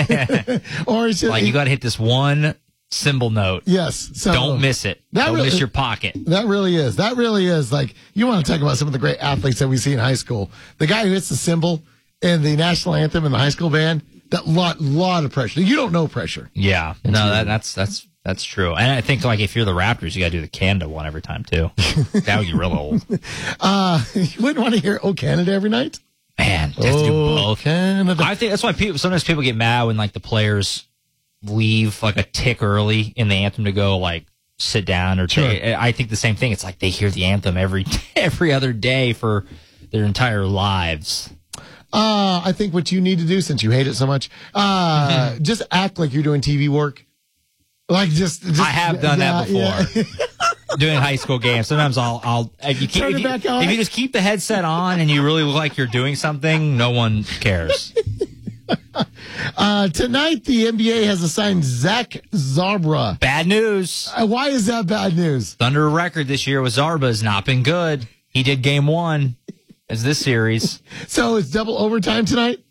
or it's just, like you got to hit this one cymbal note. Yes, so don't miss it. that Don't really- miss your pocket. That really is. That really is. Like, you want to talk about some of the great athletes that we see in high school. The guy who hits the cymbal in the national anthem in the high school band, that lot, lot of pressure. You don't know pressure. Yeah, no, that, that's that's that's true. And I think like if you're the Raptors, you got to do the Canada one every time too. That would get real old. Uh, you wouldn't want to hear "Oh Canada" every night. Man, they have to do Oh, both. Canada. I think that's why people sometimes people get mad when like the players leave like a tick early in the anthem to go like sit down or Sure. take, I think the same thing. It's like they hear the anthem every every other day for their entire lives. Uh, I think what you need to do, since you hate it so much, uh, just act like you're doing T V work. Like just, just I have done yeah, that before. yeah. Doing high school games, sometimes I'll, I'll if you keep, Turn if it you, back on. if you just keep the headset on and you really look like you're doing something, no one cares. Uh, tonight, the N B A has assigned Zach Zarba. Bad news. Uh, why is that bad news? Thunder record this year with Zarba has not been good. He did game one as this series. So it's double overtime tonight?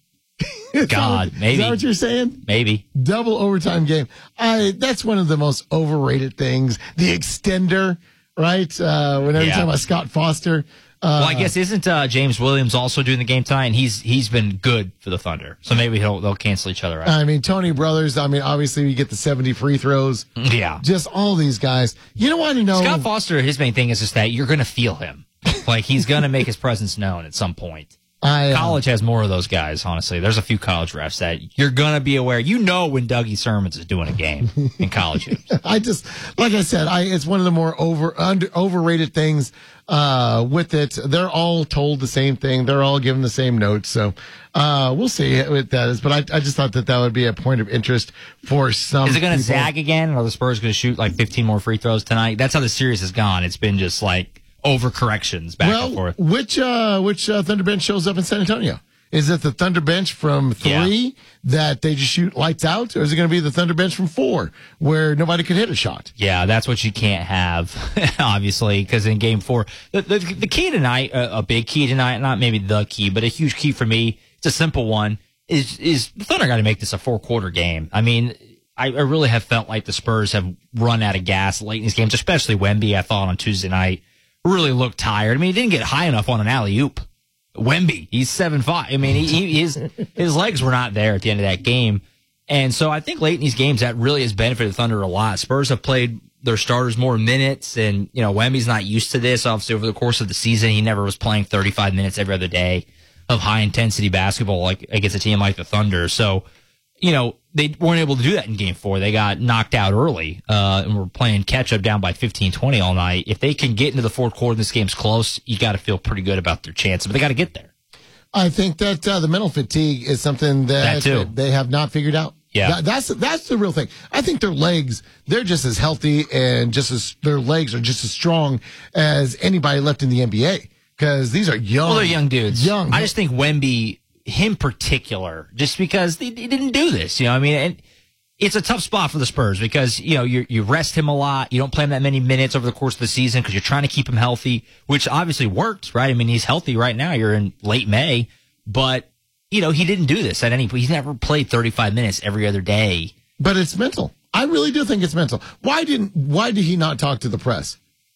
God, maybe. Is that what you're saying? Maybe. Double overtime game. I that's one of the most overrated things. The extender, right? Uh, whenever you're Yeah. talking about Scott Foster. Uh, Well, I guess isn't uh, James Williams also doing the game tonight? And he's he's been good for the Thunder, so maybe he'll they'll cancel each other out. I mean, Tony Brothers, I mean, obviously we get the seventy free throws. Yeah, Just all these guys. You don't want to know. Scott Foster. His main thing is just that you're going to feel him, like he's going to make his presence known at some point. I, uh, College has more of those guys, honestly. There's a few college refs that you're going to be aware. You know when Dougie Sermons is doing a game in college hoops. I just, like I said, I it's one of the more over under overrated things uh, with it. They're all told the same thing. They're all given the same notes. So uh, we'll see what that is. But I, I just thought that that would be a point of interest for some. Is it going to people. zag again? Or are the Spurs going to shoot like fifteen more free throws tonight? That's how the series has gone. It's been just like overcorrections back well, and forth. which uh, which uh, Thunder bench shows up in San Antonio? Is it the Thunder bench from three that they just shoot lights out, or is it going to be the Thunder bench from four where nobody could hit a shot? Yeah, that's what you can't have, obviously, because in game four, the, the, the key tonight, a, a big key tonight, not maybe the key, but a huge key for me, it's a simple one, is is the Thunder got to make this a four-quarter game. I mean, I, I really have felt like the Spurs have run out of gas late in these games, especially Wemby, I thought, on Tuesday night, really looked tired. I mean, he didn't get high enough on an alley-oop. Wemby, he's seven five. I mean, he, he, his his legs were not there at the end of that game. And so I think late in these games, that really has benefited the Thunder a lot. Spurs have played their starters more minutes, and, you know, Wemby's not used to this. Obviously, over the course of the season, he never was playing thirty-five minutes every other day of high-intensity basketball like against a team like the Thunder. So, you know, they weren't able to do that in game four. They got knocked out early, uh, and were playing catch-up down by fifteen twenty all night. If they can get into the fourth quarter and this game's close, you got to feel pretty good about their chances, but they got to get there. I think that uh, the mental fatigue is something that, That too. they have not figured out. Yeah. That, that's that's the real thing. I think their legs, they're just as healthy and just as their legs are just as strong as anybody left in the N B A, because these are young. Well, they're young dudes. Young. I just think Wemby, him particular, just because he, he didn't do this, you know what I mean? And it's a tough spot for the Spurs because, you know, you you rest him a lot. You don't play him that many minutes over the course of the season because you're trying to keep him healthy, which obviously worked, right? I mean, he's healthy right now. You're in late May, but, you know, he didn't do this at any point. He's never played thirty-five minutes every other day. But it's mental. I really do think it's mental. Why didn't? Why did he not talk to the press?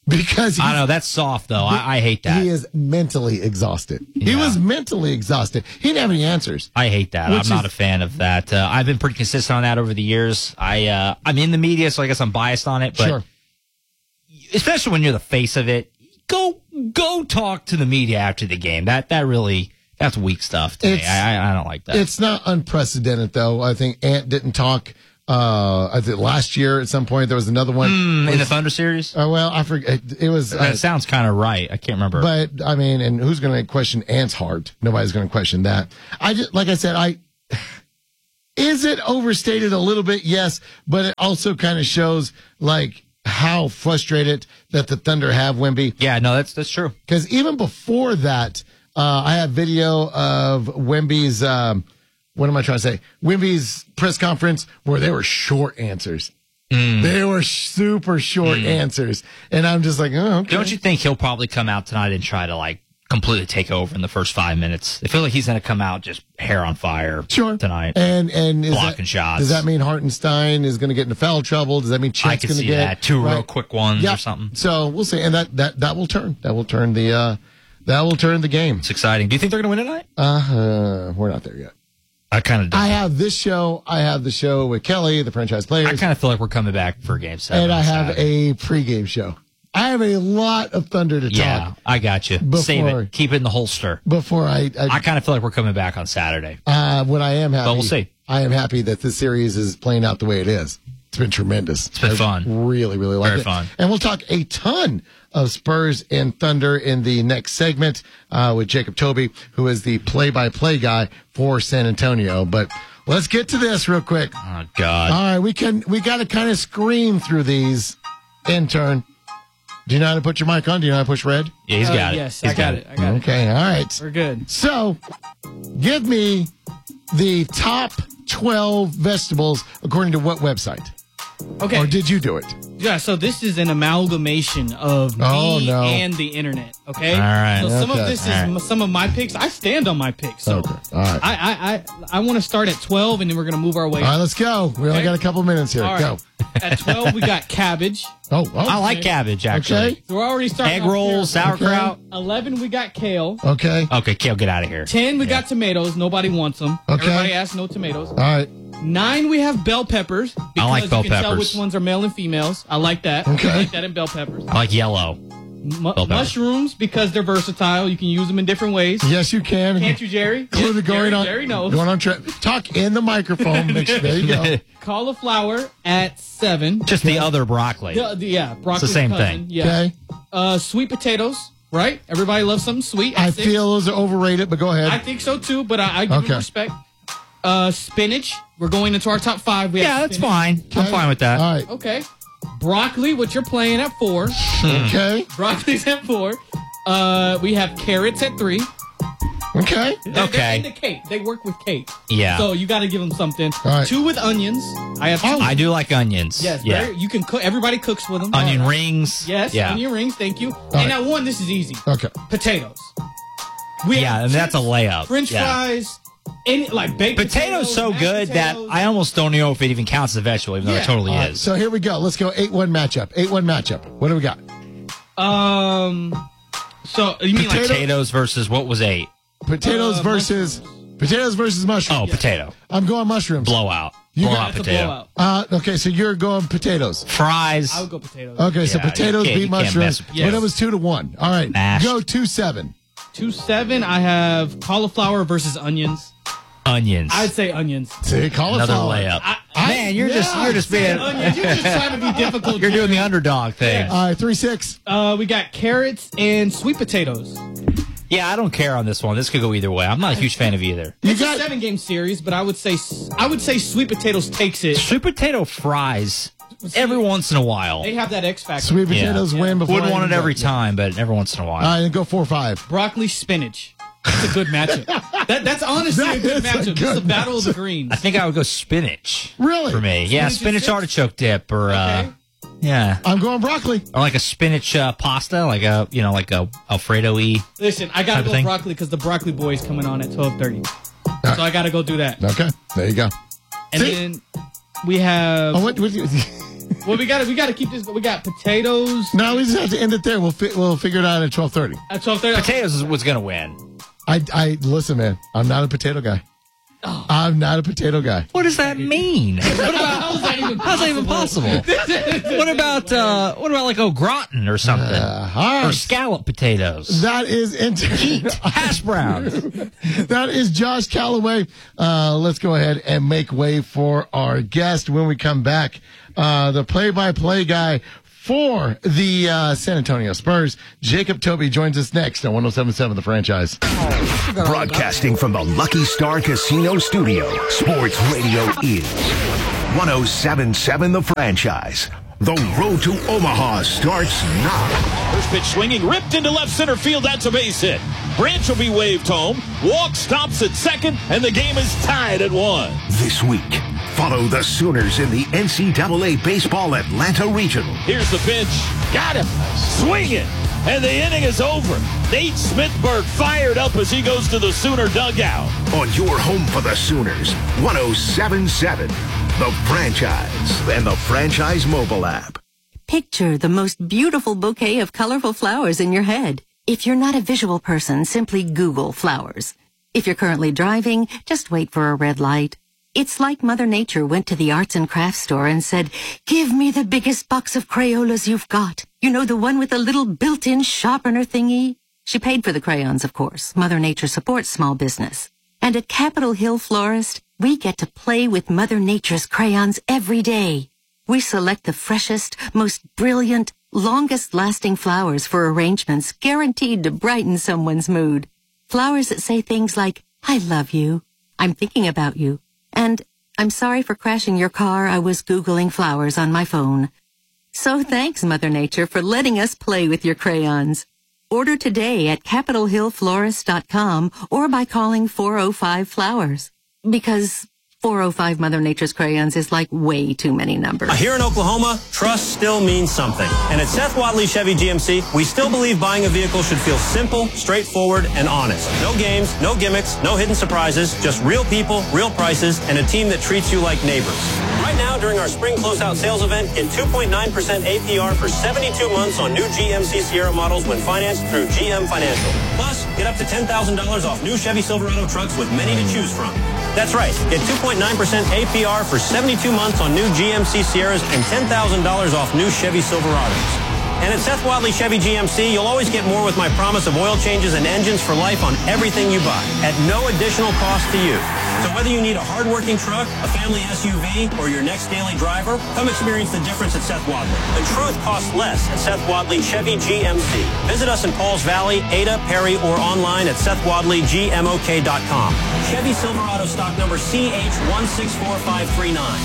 Because I know that's soft though. I, I hate that. He is mentally exhausted. Yeah. He was mentally exhausted. He didn't have any answers. I hate that. I'm not is, a fan of that. Uh, I've been pretty consistent on that over the years. I uh, I'm in the media, so I guess I'm biased on it. But sure. Especially when you're the face of it, go go talk to the media after the game. That that really that's weak stuff to it's, me. I I don't like that. It's not unprecedented though. I think Ant didn't talk. Uh, I think last year at some point there was another one mm, in the Thunder series. Oh uh, well, I forget. It was. That uh, sounds kind of right. I can't remember. But I mean, and who's going to question Ant's heart? Nobody's going to question that. I just, like I said, I is it overstated a little bit? Yes, but it also kind of shows like how frustrated that the Thunder have Wemby. Yeah, no, that's that's true. Because even before that, uh, I have video of Wemby's. Um, What am I trying to say? Wemby's press conference where they were short answers. Mm. They were super short mm. answers. And I'm just like, oh, okay. Don't you think he'll probably come out tonight and try to, like, completely take over in the first five minutes? I feel like he's going to come out just hair on fire sure. tonight. And and is blocking that, shots. Does that mean Hartenstein is going to get into foul trouble? Does that mean Chet's going to get that. Two right? real quick ones yeah. or something? So we'll see. And that, that, that will turn. That will turn the uh, that will turn the game. It's exciting. Do you think they're going to win tonight? Uh, uh, we're not there yet. I kind of. I have this show. I have the show with Kelly, the franchise players. I kind of feel like we're coming back for Game Seven. And I have Saturday. a pregame show. I have a lot of Thunder to yeah, talk. I got you. Before, Save it. Keep it in the holster. Before I, I, I kind of feel like we're coming back on Saturday. Uh, what I am happy. But we'll see. I am happy that this series is playing out the way it is. It's been tremendous. It's been I fun. Really, really like Very it. fun. And we'll talk a ton of Spurs and Thunder in the next segment uh, with Jacob Toby, who is the play-by-play guy for San Antonio. But let's get to this real quick. Oh, God. All right, we can we got to kind of scream through these. Intern, do you know how to put your mic on? Do you know how to push red? Yeah, he's uh, got it. Yes, he's I got, got it. I got okay, it. all right. We're good. So, give me the top twelve vegetables according to what website? Okay. Or did you do it? Yeah, so this is an amalgamation of me oh, no. and the internet. Okay. All right. So some okay. of this is right. m- some of my picks. I stand on my picks. So okay. All right. I I I, I want to start at twelve, and then we're gonna move our way. All right, let's go. We okay. only got a couple minutes here. All right. Go. At twelve, we got cabbage. Oh, oh. I like cabbage actually. Okay. So we're already starting. Egg rolls, sauerkraut. Okay. Eleven, we got kale. Okay. Okay, kale, get out of here. Ten, we yeah. got tomatoes. Nobody wants them. Okay. Everybody asks no tomatoes. All right. Nine, we have bell peppers. Because I like bell you can peppers. tell which ones are male and females. I like that. Okay. I like that in bell peppers. I like yellow. Mu- mushrooms, because they're versatile. You can use them in different ways. Yes, you can. Can't you, Jerry? Yes, Jerry, going on, Jerry knows. Going on tra- Talk in the microphone. Make sure, there you go. Cauliflower at seven. Just the other broccoli. The, the, yeah, broccoli. It's the same cousin. thing. Yeah. Okay. Uh, sweet potatoes, right? Everybody loves something sweet. I six. feel those are overrated, but go ahead. I think so too, but I, I give Okay. them respect. Uh, spinach. We're going into our top five. We Yeah, have that's spinach. fine. Okay. I'm fine with that. All right. Okay. Broccoli, which you're playing at four. Okay. Broccoli's at four. Uh, we have carrots at three. Okay. They're, Okay. They're into cake. They work with cake. Yeah. So you got to give them something. All right. Two with onions. I have two. I do like onions. Yes. Yeah. very- You can cook. Everybody cooks with them. Onion All right. rings. Yes. Yeah. Onion rings. Thank you. and right. now one. This is easy. Okay. Potatoes. We Yeah, have and that's a chips, layup. French Yeah. fries. Any like baked Potatoes potatoes, so mashed good potatoes. that I almost don't know if it even counts as a vegetable, even though Yeah. it totally All right, is. so here we go. Let's go eight one matchup. eight one matchup. What do we got? Um. So you mean like Potato- Potatoes versus what was eight? Potatoes Uh, versus potatoes versus mushrooms. Oh, potato. I'm going mushrooms. Blowout. You Blowout got- It's a potato. blowout. Uh, okay, so you're going potatoes. Fries. I would go potatoes. Okay, so Yeah, you potatoes can't- beat you can't mushrooms. mess with But potatoes. it was two to one. All right, Mashed. go two seven. Two seven. I have cauliflower versus onions. Onions. I'd say onions. See, cauliflower. Another layup. I- Man, you're just yeah, you're just being Onions. You're just trying to be difficult. you're doing the underdog thing. All right, three six. Uh, we got carrots and sweet potatoes. Yeah, I don't care on this one. This could go either way. I'm not a huge fan of either. You It's got a seven game series, but I would say I would say sweet potatoes takes it. Sweet potato fries every once in a while. They have that X factor. sweet potatoes Yeah. win before. Wouldn't I want it even every go. time, but every once in a while. All right, then go four five. Broccoli spinach. That's a good matchup. that, that's honestly That a good is a matchup. This good is a battle of the matchup. greens. I think I would go spinach. Really? For me. Yeah, Spinach spinach is six? artichoke dip or uh Okay. yeah. I'm going broccoli. Or like a spinach uh, pasta, like a you know, like a Alfredo-y. Listen, I Type gotta of go thing? broccoli because the broccoli boy is coming on at twelve thirty. So I gotta go do that. Okay, there you go. And See? then we have Oh, what, what, Well, we got we got to keep this. We got potatoes. No, we just have to end it there. We'll fi- we'll figure it out at twelve thirty. At twelve thirty. Potatoes is what's going to win. I I listen, man. I'm not a potato guy. Oh. I'm not a potato guy. What does that mean? What about, how's that even How's that even possible? What about uh, what about like au gratin or something? Uh, right. Or scallop potatoes? That is into heat hash browns. That is Josh Callaway. Uh, let's go ahead and make way for our guest when we come back. Uh, the play-by-play guy for the uh, San Antonio Spurs, Jacob Toby, joins us next on one oh seven point seven The Franchise. Broadcasting from the Lucky Star Casino Studio, Sports Radio is one oh seven point seven The Franchise. The road to Omaha starts now. First pitch swinging, ripped into left center field. That's a base hit. Branch will be waved home. Walk stops at second, and the game is tied at one. This week, follow the Sooners in the N C double A Baseball Atlanta Regional. Here's the pitch. Got him. Swing it. And the inning is over. Nate Smithberg fired up as he goes to the Sooner dugout. On your home for the Sooners, one oh seven point seven The Franchise and the Franchise mobile app. Picture the most beautiful bouquet of colorful flowers in your head. If you're not a visual person, simply Google flowers. If you're currently driving, just wait for a red light. It's like Mother Nature went to the arts and crafts store and said, "Give me the biggest box of Crayolas you've got. You know, the one with the little built-in sharpener thingy?" She paid for the crayons, of course. Mother Nature supports small business. And at Capitol Hill Florist, we get to play with Mother Nature's crayons every day. We select the freshest, most brilliant, longest-lasting flowers for arrangements guaranteed to brighten someone's mood. Flowers that say things like, "I love you," "I'm thinking about you," and "I'm sorry for crashing your car. I was Googling flowers on my phone." So thanks, Mother Nature, for letting us play with your crayons. Order today at capitol hill florist dot com or by calling four oh five flowers. Because four oh five Mother Nature's crayons is like way too many numbers. Here in Oklahoma, trust still means something. And at Seth Wadley Chevy G M C, we still believe buying a vehicle should feel simple, straightforward, and honest. No games, no gimmicks, no hidden surprises, just real people, real prices, and a team that treats you like neighbors. Right now, during our spring closeout sales event, get two point nine percent A P R for seventy-two months on new G M C Sierra models when financed through G M Financial. Plus, get up to ten thousand dollars off new Chevy Silverado trucks with many to choose from. That's right. Get two point nine percent A P R for seventy-two months on new G M C Sierras and ten thousand dollars off new Chevy Silverados. And at Seth Wadley Chevy G M C, you'll always get more with my promise of oil changes and engines for life on everything you buy at no additional cost to you. So whether you need a hard-working truck, a family S U V, or your next daily driver, come experience the difference at Seth Wadley. The truth costs less at Seth Wadley Chevy G M C. Visit us in Pauls Valley, Ada, Perry, or online at seth wadley g m o k dot com. Chevy Silverado stock number C H one six four five three nine.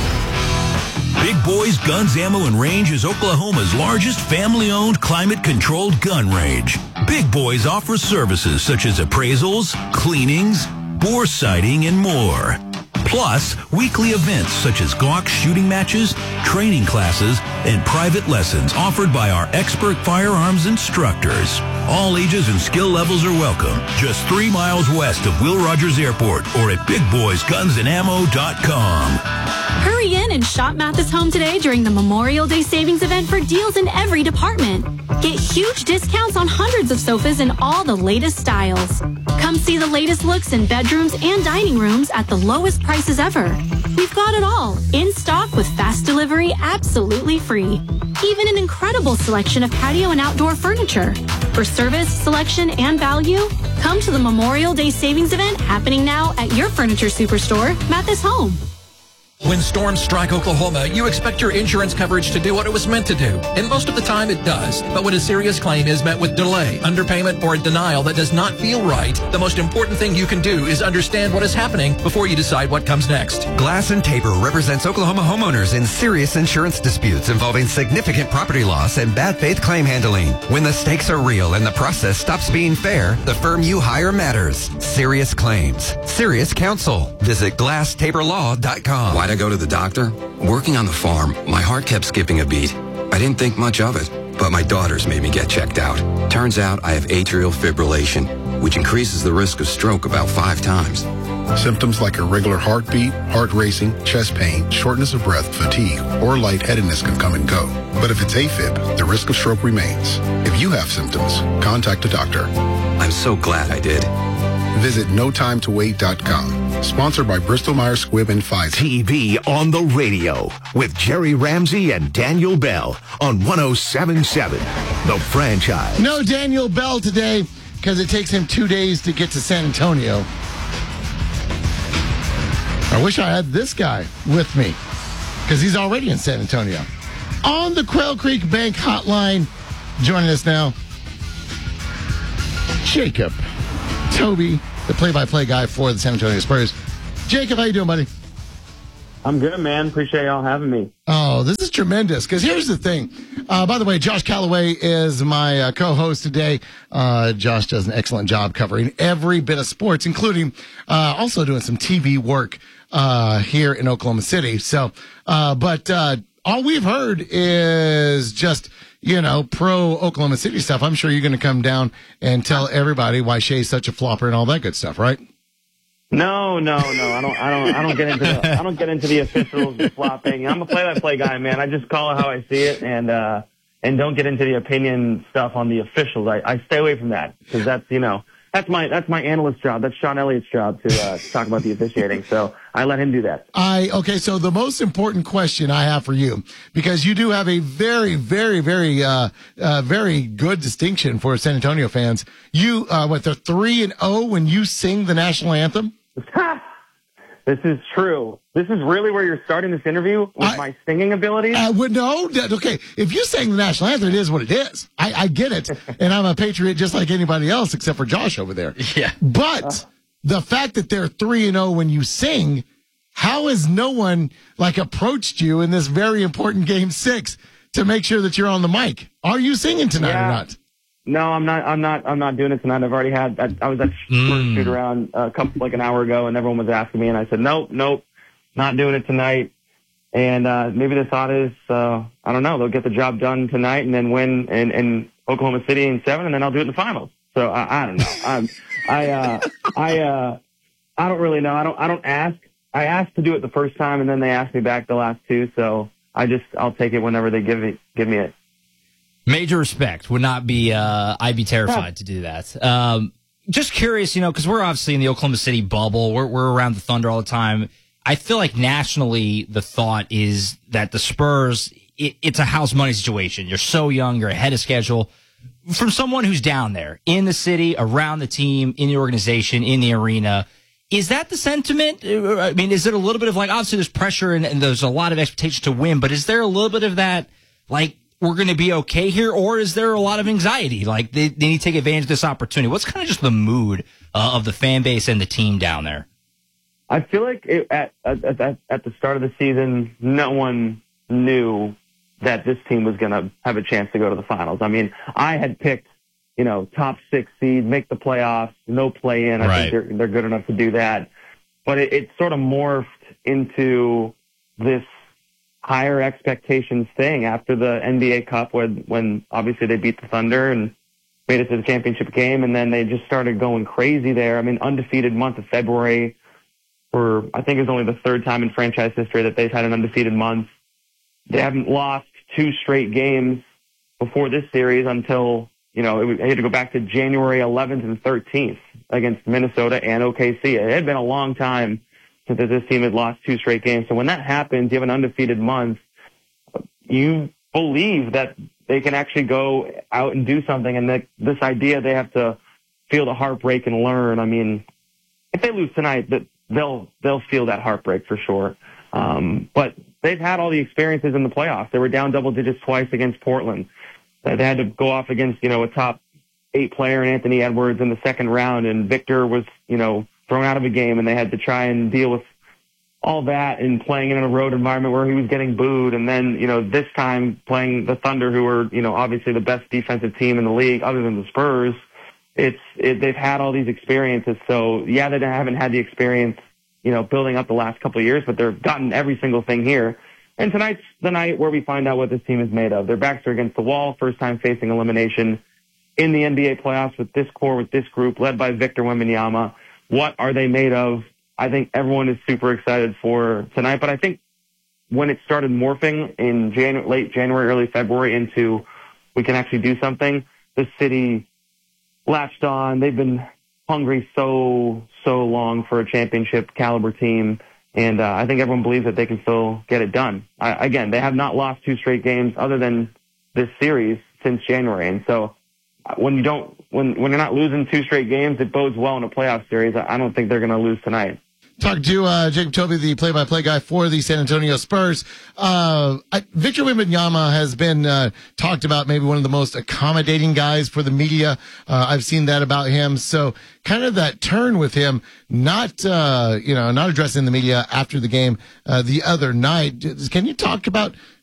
Big Boys Guns, Ammo, and Range is Oklahoma's largest family-owned, climate-controlled gun range. Big Boys offers services such as appraisals, cleanings, bore sighting, and more. Plus, weekly events such as Glock shooting matches, training classes, and private lessons offered by our expert firearms instructors. All ages and skill levels are welcome. Just three miles west of Will Rogers Airport or at big boys guns and ammo dot com. Hurry in and shop Mathis Home today during the Memorial Day savings event for deals in every department. Get huge discounts on hundreds of sofas in all the latest styles. Come see the latest looks in bedrooms and dining rooms at the lowest prices ever. We've got it all in stock with fast delivery absolutely free. Even an incredible selection of patio and outdoor furniture. For service, selection, and value, come to the Memorial Day savings event happening now at your furniture superstore, Mathis Home. When storms strike Oklahoma, you expect your insurance coverage to do what it was meant to do. And most of the time it does. But when a serious claim is met with delay, underpayment, or a denial that does not feel right, the most important thing you can do is understand what is happening before you decide what comes next. Glass and Tabor represents Oklahoma homeowners in serious insurance disputes involving significant property loss and bad faith claim handling. When the stakes are real and the process stops being fair, the firm you hire matters. Serious claims. Serious counsel. Visit glass tabor law dot com. Why'd I go to the doctor? Working on the farm, my heart kept skipping a beat. I didn't think much of it, but my daughters made me get checked out. Turns out I have atrial fibrillation, which increases the risk of stroke about five times. Symptoms like irregular heartbeat, heart racing, chest pain, shortness of breath, fatigue, or lightheadedness can come and go. But if it's AFib, the risk of stroke remains. If you have symptoms, contact a doctor. I'm so glad I did. Visit no time to wait dot com. Sponsored by Bristol Myers Squibb and Pfizer. T V on the radio with Jerry Ramsey and Daniel Bell on one oh seven point seven, The Franchise. No Daniel Bell today because it takes him two days to get to San Antonio. I wish I had this guy with me because he's already in San Antonio. On the Quail Creek Bank Hotline, joining us now, Jacob Toby, the play-by-play guy for the San Antonio Spurs. Jacob, how you doing, buddy? I'm good, man. Appreciate y'all having me. Oh, this is tremendous, because here's the thing. Uh, by the way, Josh Calloway is my uh, co-host today. Uh, Josh does an excellent job covering every bit of sports, including uh, also doing some T V work uh, here in Oklahoma City. So, uh, but uh, all we've heard is just, you know, pro Oklahoma City stuff. I'm sure you're going to come down and tell everybody why Shea's such a flopper and all that good stuff, right? No, no, no. I don't. I don't. I don't get into. The, I don't get into the officials and flopping. I'm a play-by-play guy, man. I just call it how I see it, and uh, and don't get into the opinion stuff on the officials. I, I stay away from that because that's you know that's my that's my analyst job. That's Sean Elliott's job to uh, talk about the officiating. So I let him do that. I okay. So the most important question I have for you, because you do have a very, very, very, uh, uh, very good distinction for San Antonio fans. You, uh, what, they're three and zero when you sing the national anthem. This is true. This is really where you're starting this interview with I, my singing abilities? I would know. That, okay, if you sang the national anthem, it is what it is. I, I get it. And I'm a patriot just like anybody else except for Josh over there. Yeah. But Uh. the fact that they're three and oh when you sing, how has no one, like, approached you in this very important game six to make sure that you're on the mic? Are you singing tonight Yeah. or not? No, I'm not. I'm not. I'm not doing it tonight. I've already had. I, I was at mm. shoot around a couple like an hour ago, and everyone was asking me, and I said, nope, nope, not doing it tonight. And uh, maybe the thought is, uh, I don't know, they'll get the job done tonight and then win in, in Oklahoma City in seven, and then I'll do it in the finals. So I, I don't know. I'm, I, uh, I, uh, I don't really know. I don't. I don't ask. I asked to do it the first time, and then they asked me back the last two. So I just I'll take it whenever they give me give me it. Major respect. Would not be, uh, I'd be terrified to do that. Um, just curious, you know, because we're obviously in the Oklahoma City bubble. We're, we're around the Thunder all the time. I feel like nationally the thought is that the Spurs, it, it's a house money situation. You're so young, you're ahead of schedule. From someone who's down there in the city, around the team, in the organization, in the arena, is that the sentiment? I mean, is it a little bit of like, obviously there's pressure and, and there's a lot of expectation to win, but is there a little bit of that, like, we're going to be okay here, or is there a lot of anxiety? Like they, they need to take advantage of this opportunity. What's kind of just the mood uh, of the fan base and the team down there? I feel like it, at, at at at the start of the season, no one knew that this team was going to have a chance to go to the finals. I mean, I had picked, you know, top six seed, make the playoffs, no play in. I Right. think they're they're good enough to do that. But it, it sort of morphed into this higher expectations thing after the N B A Cup, when when obviously they beat the Thunder and made it to the championship game, and then they just started going crazy there. I mean, undefeated month of February. For I think it's only the third time in franchise history that they've had an undefeated month. They haven't lost two straight games before this series until, you know, it, they had to go back to January eleventh and thirteenth against Minnesota and O K C. It had been a long time since this team had lost two straight games. So when that happens, you have an undefeated month, you believe that they can actually go out and do something. And that this idea they have to feel the heartbreak and learn. I mean, if they lose tonight, that they'll they'll feel that heartbreak for sure. Um, but they've had all the experiences in the playoffs. They were down double digits twice against Portland. They had to go off against, you know, a top eight player in Anthony Edwards in the second round, and Victor was, you know, thrown out of a game, and they had to try and deal with all that and playing in a road environment where he was getting booed. And then, you know, this time playing the Thunder, who were, you know, obviously the best defensive team in the league other than the Spurs. It's, it, they've had all these experiences. So yeah, they haven't had the experience, you know, building up the last couple of years, but they've gotten every single thing here. And tonight's the night where we find out what this team is made of. Their backs are against the wall, first time facing elimination in the N B A playoffs with this core, with this group led by Victor Wembanyama. What are they made of? I think everyone is super excited for tonight. But I think when it started morphing in Janu- late January, early February into we can actually do something, the city latched on. They've been hungry so, so long for a championship caliber team. And uh, I think everyone believes that they can still get it done. I, again, they have not lost two straight games other than this series since January. And so when you don't, when, when you're not losing two straight games, it bodes well in a playoff series. I don't think they're going to lose tonight. Talking to uh, Jacob Toby, the play-by-play guy for the San Antonio Spurs. Uh, I, Victor Wembanyama has been uh, talked about maybe one of the most accommodating guys for the media. Uh, I've seen that about him. So kind of that turn with him, not uh, you know, not addressing the media after the game uh, the other night. Can you talk about